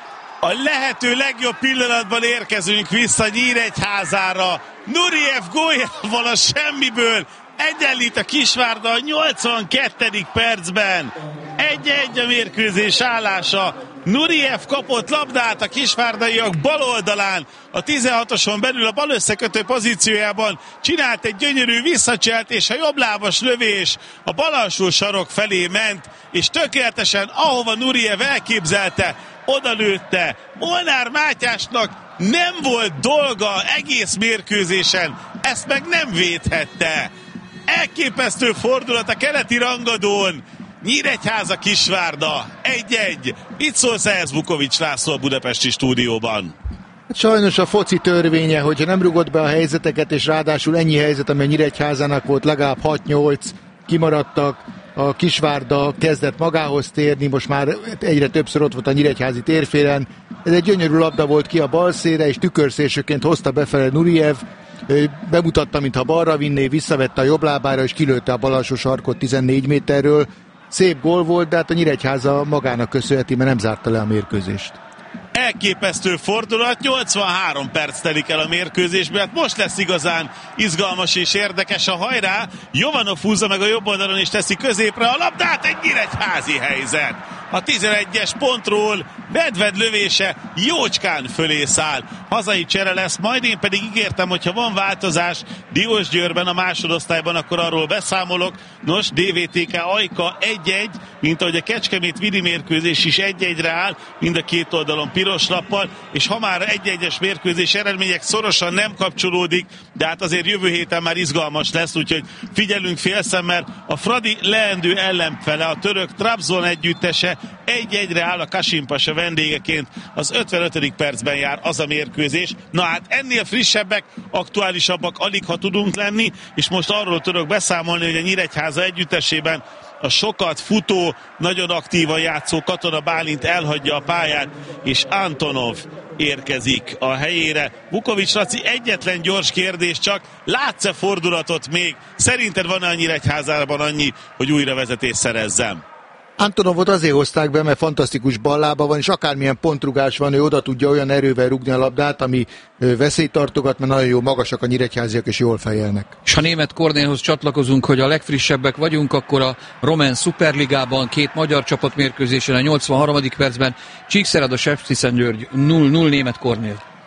A lehető legjobb pillanatban érkezünk vissza Nyíregyházára. Nureyev góljával a semmiből egyenlít a Kisvárda a 82. percben. 1-1 a mérkőzés állása. Nureyev kapott labdát a kisvárdaiak bal oldalán, a 16-oson belül a bal összekötő pozíciójában csinált egy gyönyörű visszacselt, és a jobblábas lövés a bal alsó sarok felé ment, és tökéletesen ahova Nureyev elképzelte, odalőtte. Molnár Mátyásnak nem volt dolga egész mérkőzésen, ezt meg nem védhette. Elképesztő fordulat a keleti rangadón. Nyíregyháza Kisvárda 1-1. Mit szólsz ehhez, Vukovics László a budapesti stúdióban? Sajnos a foci törvénye, hogyha nem rugott be a helyzeteket, és ráadásul ennyi helyzet, amely Nyíregyházának volt, legalább 6-8 kimaradtak, a Kisvárda kezdett magához térni, most már egyre többször ott volt a nyíregyházi térfélen. Ez egy gyönyörű labda volt ki a balszélre, és tükörszélsőként hozta befele Nureyev, bemutatta, mintha balra vinné, visszavette a jobb lábára, és kilőtte a bal alsó sarkot 14 méterről. Szép gól volt, de hát a Nyíregyháza magának köszönheti, mert nem zárta le a mérkőzést. Elképesztő fordulat, 83 perc telik el a mérkőzésből, hát most lesz igazán izgalmas és érdekes a hajrá. Jovanov húzza meg a jobb oldalon és teszi középre a labdát, egy nyíregyházi helyzet. A 11-es pontról Nedved lövése jócskán fölé száll. Hazai csere lesz, majd én pedig ígértem, hogyha van változás Diósgyőrben a másodosztályban, akkor arról beszámolok. Nos, DVTK Ajka 1-1, mint ahogy a Kecskemét Vidi mérkőzés is 1-1-re áll, mind a két oldalon piros lappal, és ha már 1-1-es mérkőzés eredmények szorosan nem kapcsolódik, de hát azért jövő héten már izgalmas lesz, úgyhogy figyelünk félszemmel. A Fradi leendő ellenfele, a török Trabzon együttese 1-1-re áll, a Kasimpasa vendégeként az 55. percben jár az a mérkőzés. Na hát ennél frissebbek, aktuálisabbak alig ha tudunk lenni, és most arról tudok beszámolni, hogy a Nyíregyháza együttesében a sokat futó, nagyon aktívan játszó Katona Bálint elhagyja a pályát, és Antonov érkezik a helyére. Vukovics Laci, egyetlen gyors kérdés csak, látsz-e fordulatot még? Szerinted van-e a Nyíregyházában annyi, hogy újra vezetést szerezzem? Antonovot azért hozták be, mert fantasztikus ballába van, és akármilyen pontrugás van, ő oda tudja olyan erővel rúgni a labdát, ami veszélyt tartogat, mert nagyon jó magasak a nyíregyháziak, és jól fejelnek. És ha Németh Kornélhoz csatlakozunk, hogy a legfrissebbek vagyunk, akkor a Roman Szuperligában 2 magyar csapatmérkőzésen a 83. percben Csíkszereda Sepsiszentgyörgy 0-0 Németh Kornél.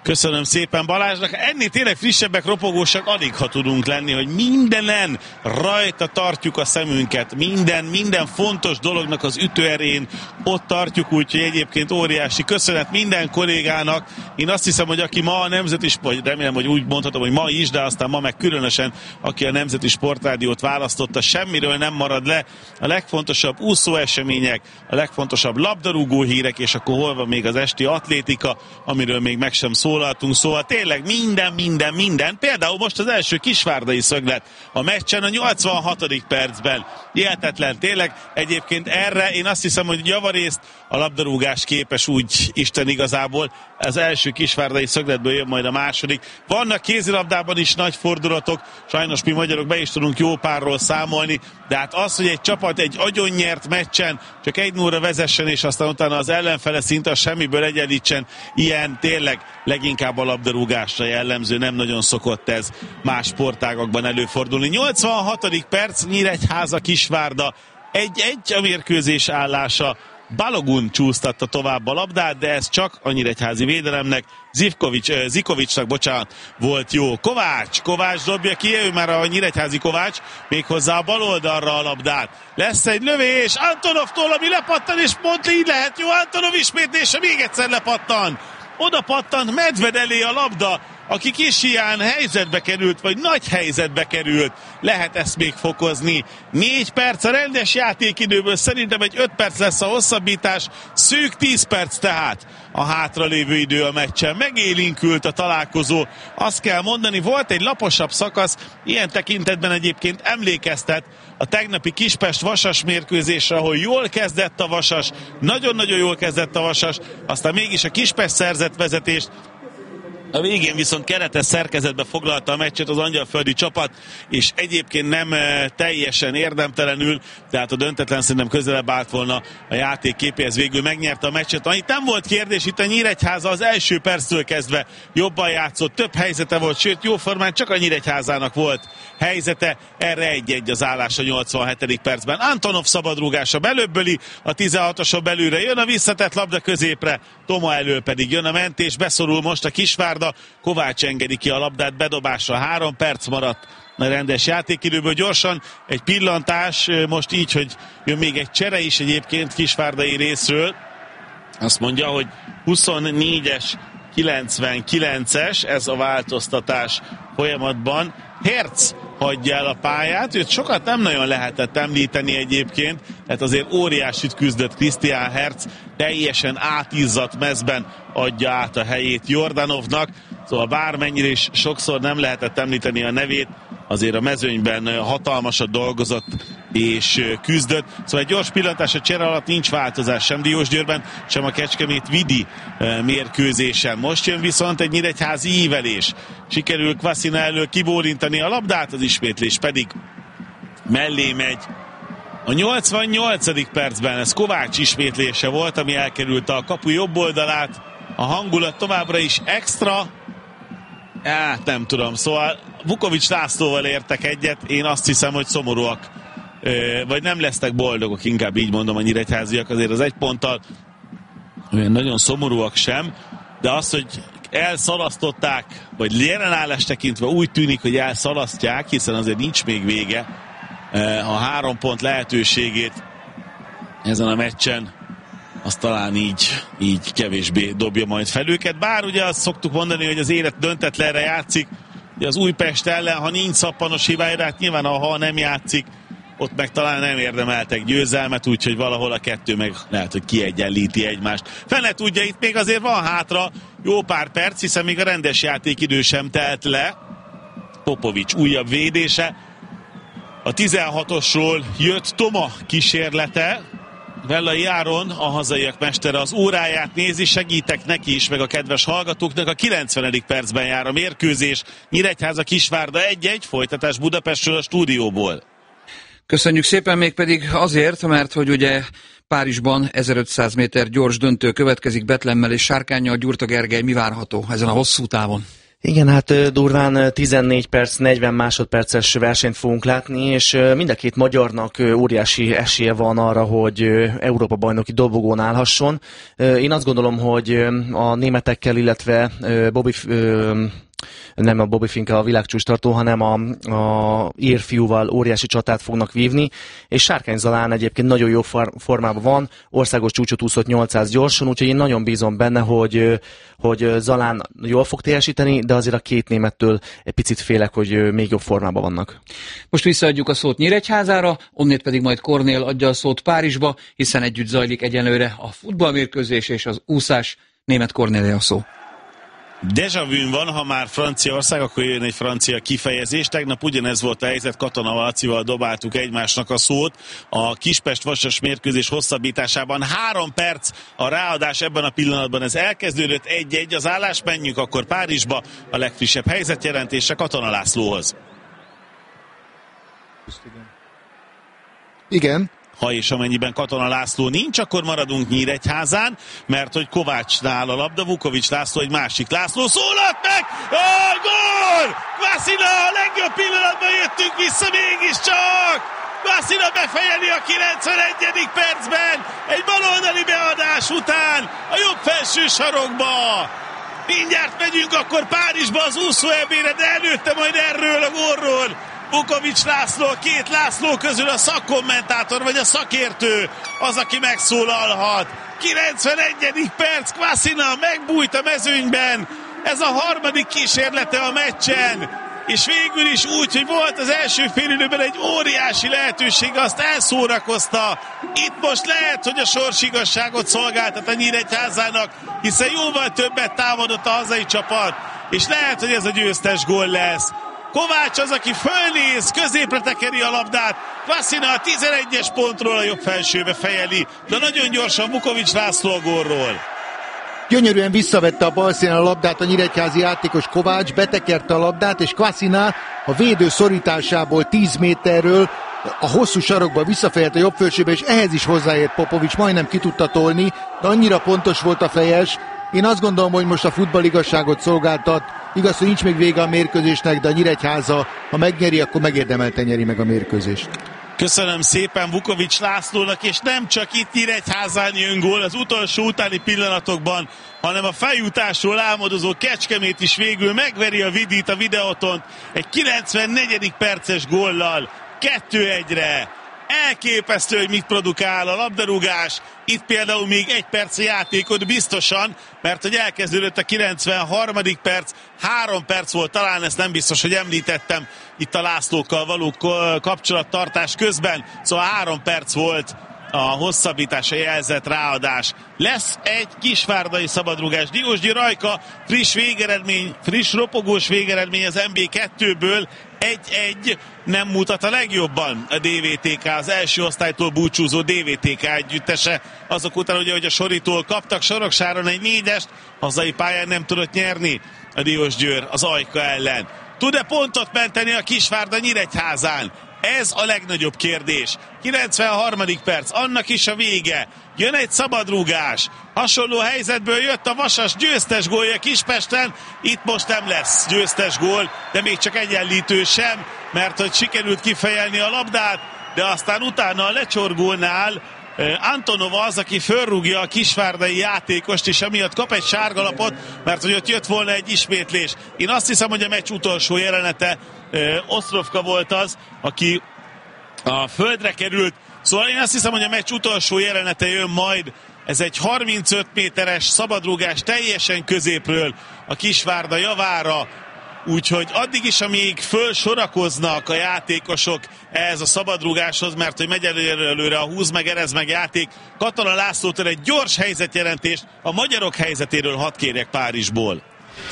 Köszönöm szépen Balázsnak. Ennél tényleg frissebbek, ropogósak alig, ha tudunk lenni, hogy mindenen rajta tartjuk a szemünket. Minden fontos dolognak az ütőerén ott tartjuk, úgyhogy egyébként óriási köszönet minden kollégának. Én azt hiszem, hogy aki ma a Nemzeti Sport, remélem, hogy úgy mondhatom, hogy ma is, de aztán ma meg különösen, aki a Nemzeti Sportrádiót választotta, semmiről nem marad le. A legfontosabb úszóesemények, a legfontosabb labdarúgó hírek, és akkor hol van még az esti atlétika, amiről még meg sem szólaltunk, szóval tényleg minden. Például most az első kisvárdai szöglet a meccsen a 86. percben. Hihetetlen, tényleg. Egyébként erre én azt hiszem, hogy javarészt a labdarúgás képes úgy Isten igazából. Az első kisvárdai szögletből jön majd a második. Vannak kézilabdában is nagy fordulatok, sajnos mi magyarok be is tudunk jó párról számolni, de hát az, hogy egy csapat egy agyonnyert meccsen csak 1-0-ra vezessen, és aztán utána az ellenfele szinte semmiből egyenlítsen, ilyen tényleg leginkább a labdarúgásra jellemző, nem nagyon szokott ez más sportágakban előfordulni. 86. perc, Nyíregyháza Kisvárda 1-1 a mérkőzés állása. Balogun csúsztatta tovább a labdát, de ez csak a nyíregyházi védelemnek, Zikovicsnak volt jó. Kovács dobja ki, ő már a nyíregyházi Kovács, méghozzá a bal oldalra a labdát. Lesz egy lövés, Antonovtól, ami lepattan, és pont így lehet. Jó, Antonov ismétlése, még egyszer lepattan. Oda pattant Medved elé a labda, aki kis hián helyzetbe került, vagy nagy helyzetbe került. Lehet ezt még fokozni. 4 perc a rendes játékidőből, szerintem egy 5 perc lesz a hosszabbítás, szűk 10 perc tehát a hátralévő idő a meccsen. Megélénkült a találkozó. Azt kell mondani, volt egy laposabb szakasz, ilyen tekintetben egyébként emlékeztet a tegnapi Kispest-Vasas mérkőzésre, ahol jól kezdett a Vasas, nagyon-nagyon jól kezdett a Vasas, aztán mégis a Kispest szerzett vezetést, a végén viszont keretes szerkezetbe foglalta a meccset az angyalföldi csapat, és egyébként nem teljesen érdemtelenül, tehát a döntetlen szerintem közelebb állt volna a játék képéhez, végül megnyerte a meccset. Itt nem volt kérdés, itt a Nyíregyháza az első perctől kezdve jobban játszott, több helyzete volt, sőt jóformán csak a Nyíregyházának volt helyzete, erre 1-1 az állás a 87. percben. Antonov szabadrúgása belöbböli, a 16-oson belülre jön a visszatett labda középre, Toma elől pedig jön a mentés, beszorul most a Kisvárda, Kovács engedi ki a labdát, bedobásra 3 perc maradt a rendes játékidőből. Gyorsan egy pillantás, most így, hogy jön még egy csere is egyébként kisvárdai részről. Azt mondja, hogy 24-es, 99-es, ez a változtatás folyamatban. Hertz hagyja el a pályát, őt sokat nem nagyon lehetett említeni egyébként, tehát azért óriásit küzdött Christian Hertz, teljesen átizzadt mezben adja át a helyét Jordanovnak, szóval bármennyire is sokszor nem lehetett említeni a nevét, azért a mezőnyben hatalmasat dolgozott és küzdött. Szóval egy gyors pillantás a csere alatt, nincs változás sem Diósgyőrben, sem a Kecskemét-Vidi mérkőzésen. Most jön viszont egy nyíregyházi ívelés. Sikerül Kvaszina elől kibólintani a labdát, az ismétlés pedig mellé megy. A 88. percben ez Kovács ismétlése volt, ami elkerülte a kapu jobb oldalát. A hangulat továbbra is extra. Nem tudom, szóval Vukovics Lászlóval értek egyet, én azt hiszem, hogy szomorúak, vagy nem lesznek boldogok, inkább így mondom a nyíregyháziak, azért az 1 ponttal olyan nagyon szomorúak sem, de az, hogy elszalasztották, vagy jelenállás tekintve úgy tűnik, hogy elszalasztják, hiszen azért nincs még vége, a 3 pont lehetőségét ezen a meccsen, az talán így kevésbé dobja majd fel őket. Bár ugye azt szoktuk mondani, hogy az élet döntetlenre játszik, ugye az Újpest ellen, ha nincs szappanos hibája, hát nyilván ha nem játszik, ott meg talán nem érdemeltek győzelmet, úgyhogy valahol a 2 meg lehet, hogy kiegyenlíti egymást. Fene tudja, itt még azért van hátra jó pár perc, hiszen még a rendes játékidő sem telt le. Popovics újabb védése. A 16-osról jött Toma kísérlete, Vellai Áron, a hazaiak mestere, az óráját nézi, segítek neki is, meg a kedves hallgatóknak. A 90. percben jár a mérkőzés. Nyíregyháza Kisvárda 1-1, folytatás Budapestről a stúdióból. Köszönjük szépen, mégpedig azért, mert hogy ugye Párizsban 1500 méter gyors döntő következik Betlemmel és Sárkánnyal. Gyurta Gergely, mi várható ezen a hosszú távon? Igen, hát durván 14 perc, 40 másodperces versenyt fogunk látni, és mind a két magyarnak óriási esélye van arra, hogy Európa-bajnoki dobogón állhasson. Én azt gondolom, hogy a németekkel, illetve nem a Bobby Finke a világcsúcstartó, hanem a ír fiúval óriási csatát fognak vívni, és Sárkány Zalán egyébként nagyon jó formában van, országos csúcsot úszott 800 gyorsan, úgyhogy én nagyon bízom benne, hogy Zalán jól fog teljesíteni, de azért a két némettől egy picit félek, hogy még jobb formában vannak. Most visszaadjuk a szót Nyíregyházára, onnét pedig majd Kornél adja a szót Párizsba, hiszen együtt zajlik egyenlőre a futballmérkőzés és az úszás. Német Kornélé a szó. Déjà vu van, ha már Franciaország, akkor jön egy francia kifejezés. Tegnap ugyanez volt a helyzet, Katona Lacival dobáltuk egymásnak a szót. A Kispest-Vasas mérkőzés hosszabbításában 3 perc a ráadás ebben a pillanatban. Ez elkezdődött 1-1, az állás, menjünk akkor Párizsba, a legfrissebb helyzetjelentése Katona Lászlóhoz. Igen. Ha és amennyiben Katona László nincs, akkor maradunk Nyíregyházán, mert hogy Kovácsnál a labda, Vukovics László egy másik László szólalt meg! Gól! Kvasina, a legjobb pillanatban jöttünk vissza mégiscsak! Kvasina befejeli a 91. percben, egy baloldali beadás után a jobb felső sarokba! Mindjárt megyünk akkor Párizsba az úszóebére, de előtte majd erről a gólról Vukovics László, két László közül a szakkommentátor vagy a szakértő az, aki megszólalhat. 91. perc, Kvasina megbújt a mezőnyben, ez a harmadik kísérlete a meccsen, és végül is úgy, hogy volt az első félidőben egy óriási lehetőség, azt elszórakozta. Itt most lehet, hogy a sorsigazságot szolgáltat a Nyíregyházának, hiszen jóval többet támadott a hazai csapat, és lehet, hogy ez a győztes gól lesz. Kovács az, aki fölnéz, középre tekeri a labdát, Kvasina a 11-es pontról a jobb felsőbe fejeli, de nagyon gyorsan Vukovics László a gólról. Gyönyörűen visszavette a bal színen a labdát a nyíregyházi játékos Kovács, betekerte a labdát, és Kvasina a védő szorításából 10 méterről a hosszú sarokba visszafejelt a jobb felsőbe, és ehhez is hozzáért Popovics, majdnem ki tudta tolni, de annyira pontos volt a fejes. Én azt gondolom, hogy most a futballigazságot szolgáltat. Igaz, hogy nincs még vége a mérkőzésnek, de a Nyíregyháza, ha megnyeri, akkor megérdemelten nyeri meg a mérkőzést. Köszönöm szépen Vukovics Lászlónak, és nem csak itt Nyíregyházán jön gól az utolsó utáni pillanatokban, hanem a feljutásról álmodozó Kecskemét is végül megveri a Vidit, a Videotont egy 94. perces góllal 2-1-re. Elképesztő, hogy mit produkál a labdarúgás. Itt például még 1 perc játékot biztosan, mert hogy elkezdődött a 93. perc, 3 perc volt, talán ezt nem biztos, hogy említettem itt a Lászlókkal való kapcsolattartás közben, szóval 3 perc volt a hosszabbítása jelzett ráadás. Lesz egy kisvárdai szabadrugás. Diósgyi Rajka, friss ropogós végeredmény az MB2-ből, 1-1 nem mutat a legjobban a DVTK, az első osztálytól búcsúzó DVTK együttese. Azok után ugye, hogy a Soritól kaptak Soroksáron egy 4-est, hazai pályán nem tudott nyerni a Diósgyőr az Ajka ellen. Tud-e pontot menteni a Kisvárda Nyíregyházán? Ez a legnagyobb kérdés. 93. perc, annak is a vége. Jön egy szabadrúgás. Hasonló helyzetből jött a Vasas győztes gólja Kispesten. Itt most nem lesz győztes gól, de még csak egyenlítő sem, mert hogy sikerült kifejelni a labdát, de aztán utána a lecsorgónál Antonova az, aki fölrúgja a kisvárdai játékost, és emiatt kap egy sárgalapot, mert hogy ott jött volna egy ismétlés. Én azt hiszem, hogy a meccs utolsó jelenete Osztrovka volt az, aki a földre került. Szóval én azt hiszem, hogy a meccs utolsó jelenete jön majd. Ez egy 35 méteres szabadrúgás teljesen középről a Kisvárda javára. Úgyhogy addig is, amíg fölsorakoznak a játékosok ehhez a szabadrúgáshoz, mert hogy megy előre a húz meg, erez meg játék, Katona Lászlótól egy gyors helyzetjelentést a magyarok helyzetéről hadd kérjek Párizsból.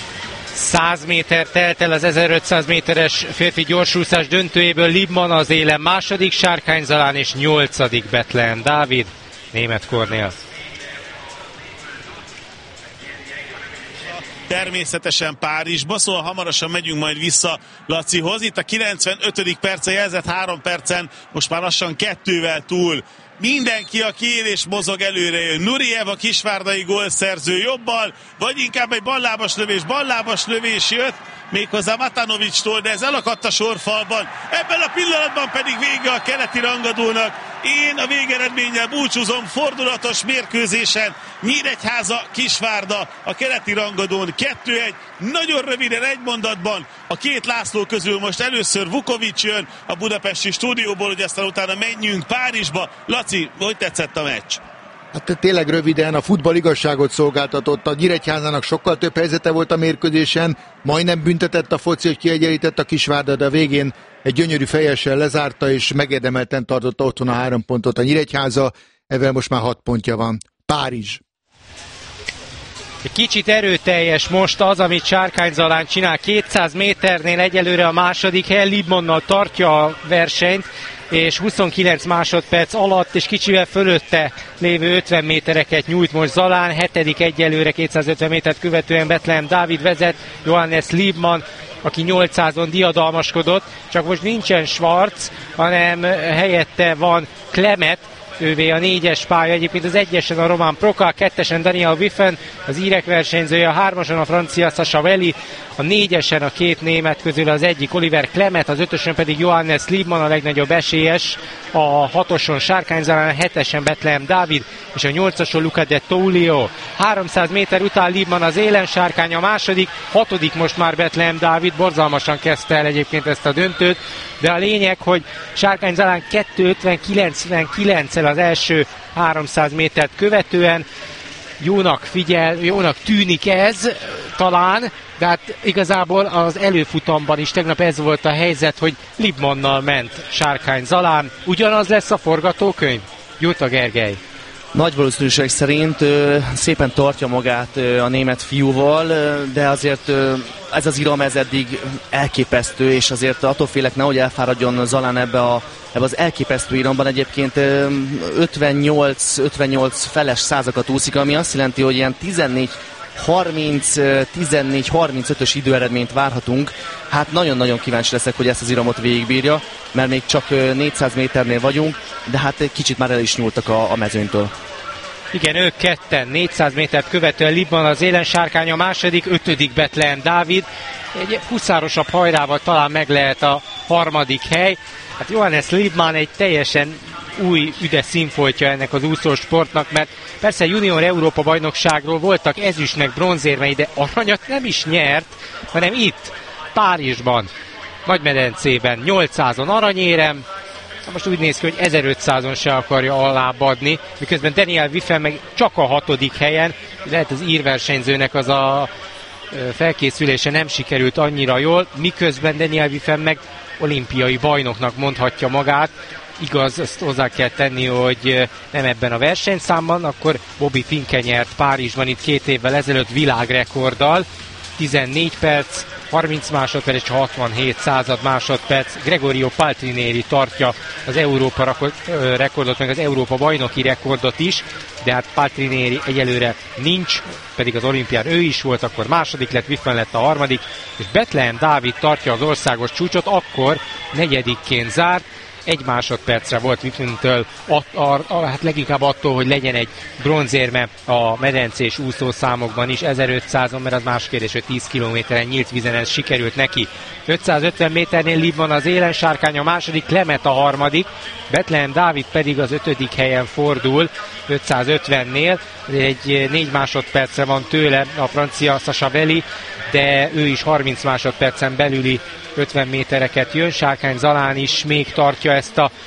100 méter telt el az 1500 méteres férfi gyorsúszás döntőjéből. Libman az élen második, Sárkány Zalán és 8. Betlehem Dávid. Német Kornél. természetesen Párizsba, szóval hamarosan megyünk majd vissza Lacihoz. Itt a 95. perce jelzett 3 percen, most már lassan 2-vel túl. Mindenki, aki él és mozog, előre jön. Nuriev, a kisvárdai gólszerző jobbal, vagy inkább egy ballábas lövés jött, méghozzá Matanovicstól, de ez elakadt a sorfalban. Ebben a pillanatban pedig vége a keleti rangadónak. Én a végeredménnyel búcsúzom fordulatos mérkőzésen. Nyíregyháza, Kisvárda a keleti rangadón 2-1. Nagyon röviden egy mondatban a két László közül most először Vukovics jön a budapesti stúdióból, hogy aztán utána menjünk Párizsba. Laci, hogy tetszett a meccs? Hát tényleg röviden, a futball igazságot szolgáltatott, a Nyíregyházának sokkal több helyzete volt a mérkőzésen, majdnem büntetett a foci, hogy kiegyenlített a Kisvárda, de a végén egy gyönyörű fejessel lezárta, és megérdemelten tartotta otthon a 3 pontot a Nyíregyháza, ezzel most már 6 pontja van. Párizs. Egy kicsit erőteljes most az, amit Sárkány Zalán csinál. 200 méternél egyelőre a második hely, Libmannal tartja a versenyt, és 29 másodperc alatt és kicsivel fölötte lévő 50 métereket nyújt most Zalán. 7. egyelőre 250 métert követően Betlehem Dávid vezet, Johannes Liebmann, aki 800-on diadalmaskodott, csak most nincsen Schwarz, hanem helyette van Klemet, ővé a 4-es pálya, egyébként az 1-esen a román Proka, 2-esen Daniel Wiffen, az írek versenyzője, a 3-ason a francia Sachavelli, a 4-esen a két német közül az egyik Oliver Klemet, az 5-ösön pedig Johannes Liebmann a legnagyobb esélyes, a 6-oson Sárkány Zalán, a 7-esen Betlehem Dávid, és a 8-ason Luca de Tullio. 300 méter után Liebmann az élen, Sárkány a második, 6. most már Betlehem Dávid, borzalmasan kezdte el egyébként ezt a döntőt, de a lényeg, hogy Sárkány Zalán 2:50-99-el az első 300 métert követően. Jónak tűnik ez talán, de hát igazából az előfutamban is tegnap ez volt a helyzet, hogy Liebmannnal ment Sárkány Zalán. Ugyanaz lesz a forgatókönyv? Jutta Gergely. Nagy valószínűség szerint szépen tartja magát a német fiúval, de azért ez az iram ez eddig elképesztő, és azért attól félek, nehogy elfáradjon Zalán ebbe az elképesztő iramban. Egyébként 58 feles százakat úszik, ami azt jelenti, hogy ilyen 14-35-ös időeredményt várhatunk. Hát nagyon-nagyon kíváncsi leszek, hogy ezt az iramot végigbírja, mert még csak 400 méternél vagyunk, de hát egy kicsit már el is nyúltak a mezőnytől. Igen, ők ketten, 400 métert követően Liebmann az élen, Sárkány a második, 5. Betlehem Dávid. Egy huszárosabb hajrával talán meg lehet a 3. hely. Hát Johannes Liebmann egy teljesen új üde színfoltja ennek az úszósportnak, mert persze junior Európa bajnokságról voltak ezüstnek bronzérmei, de aranyat nem is nyert, hanem itt, Párizsban, Nagymedencében, 800-on aranyérem. Most úgy néz ki, hogy 1500-on se akarja alábbadni, miközben Daniel Wiffen meg csak a 6. helyen. Lehet az írversenyzőnek az a felkészülése nem sikerült annyira jól, miközben Daniel Wiffen meg olimpiai bajnoknak mondhatja magát. Igaz, azt hozzá kell tenni, hogy nem ebben a versenyszámban, akkor Bobby Finke nyert Párizsban itt 2 évvel ezelőtt világrekorddal. 14 perc, 30 másodperc és 67 század másodperc. Gregorio Paltrinieri tartja az Európa rekordot, meg az Európa bajnoki rekordot is, de hát Paltrinieri egyelőre nincs, pedig az olimpián ő is volt, akkor második lett, Wiffen lett a 3. és Betlehem Dávid tartja az országos csúcsot, akkor 4. zárt. 1 másodpercre volt Wiffentől, hát leginkább attól, hogy legyen egy bronzérme a medencés úszószámokban is, 1500-on, mert az más kérdés, hogy 10 kilométeren nyílt vízen ez sikerült neki. 550 méternél Liebmann az élen, Sárkány a második, Klemet a 3. Betlehem Dávid pedig az 5. helyen fordul, 550-nél, egy 4 másodpercre van tőle a francia Sachavelli, de ő is 30 másodpercen belüli 50 métereket jön. Sárkány Zalán is még tartja ezt a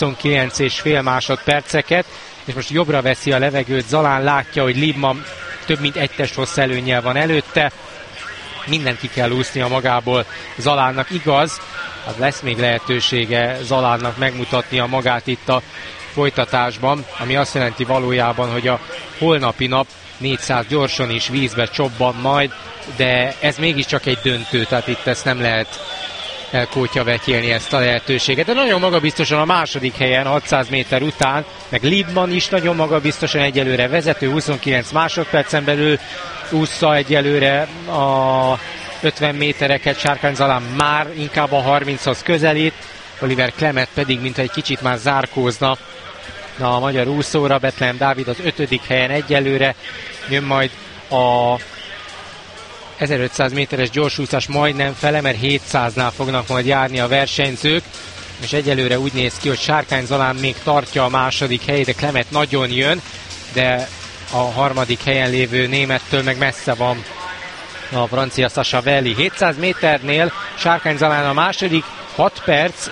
29,5 másodperceket, és most jobbra veszi a levegőt. Zalán látja, hogy Liebmann több mint 1 testhossz előnnyel van előtte. Mindent ki kell úsznia magából Zalánnak, igaz, hát lesz még lehetősége Zalánnak megmutatnia magát itt a folytatásban, ami azt jelenti valójában, hogy a holnapi nap 400 gyorsan is vízbe csobban majd, de ez mégiscsak egy döntő, tehát itt ezt nem lehet elkótyavetjelni ezt a lehetőséget. De nagyon magabiztosan a második helyen 600 méter után, meg Liebmann is nagyon magabiztosan egyelőre vezető, 29 másodpercen belül ússza egyelőre a 50 métereket, Sárkány Zalán már inkább a 30-hoz közelít, Oliver Klemet pedig mint egy kicsit már zárkózna a magyar úszóra. Bethlehem Dávid az 5. helyen egyelőre, jön majd a 1500 méteres gyorsúszás majdnem fele, mert 700-nál fognak majd járni a versenyzők, és egyelőre úgy néz ki, hogy Sárkány Zalán még tartja a második helyét, de Klemet nagyon jön, de a harmadik helyen lévő némettől meg messze van a francia Sasha Velli. 700 méternél Sárkány Zalán a második, 6 perc,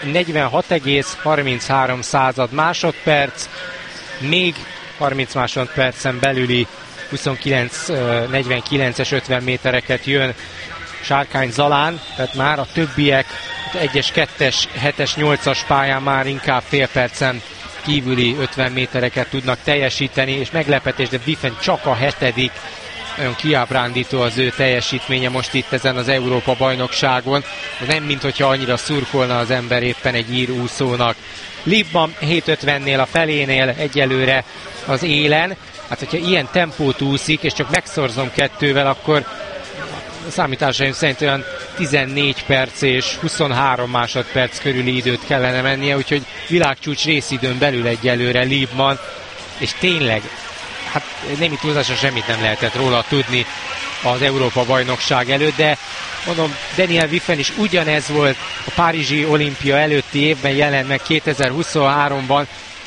46,33 másodperc, még 30 másodpercen belüli 29-49-es 50 métereket jön Sárkány Zalán, tehát már a többiek 1-es, 2-es, 7-es, 8-as pályán már inkább fél percen kívüli 50 métereket tudnak teljesíteni, és meglepetés, de Wiffen csak a 7. Nagyon kiábrándító az ő teljesítménye most itt ezen az Európa-bajnokságon. Ez nem minthogyha annyira szurkolna az ember éppen egy ír úszónak. Liebmann 7.50-nél a felénél egyelőre az élen. Hát, hogyha ilyen tempót úszik, és csak megszorzom 2-vel, akkor számításaim szerint olyan 14 perc és 23 másodperc körüli időt kellene mennie, úgyhogy világcsúcs részidőn belül egyelőre Liebmann, és tényleg, hát némi túlzással semmit nem lehetett róla tudni az Európa-bajnokság előtt, de mondom, Daniel Wiffen is ugyanez volt a párizsi olimpia előtti évben, jelent meg 2023-ban,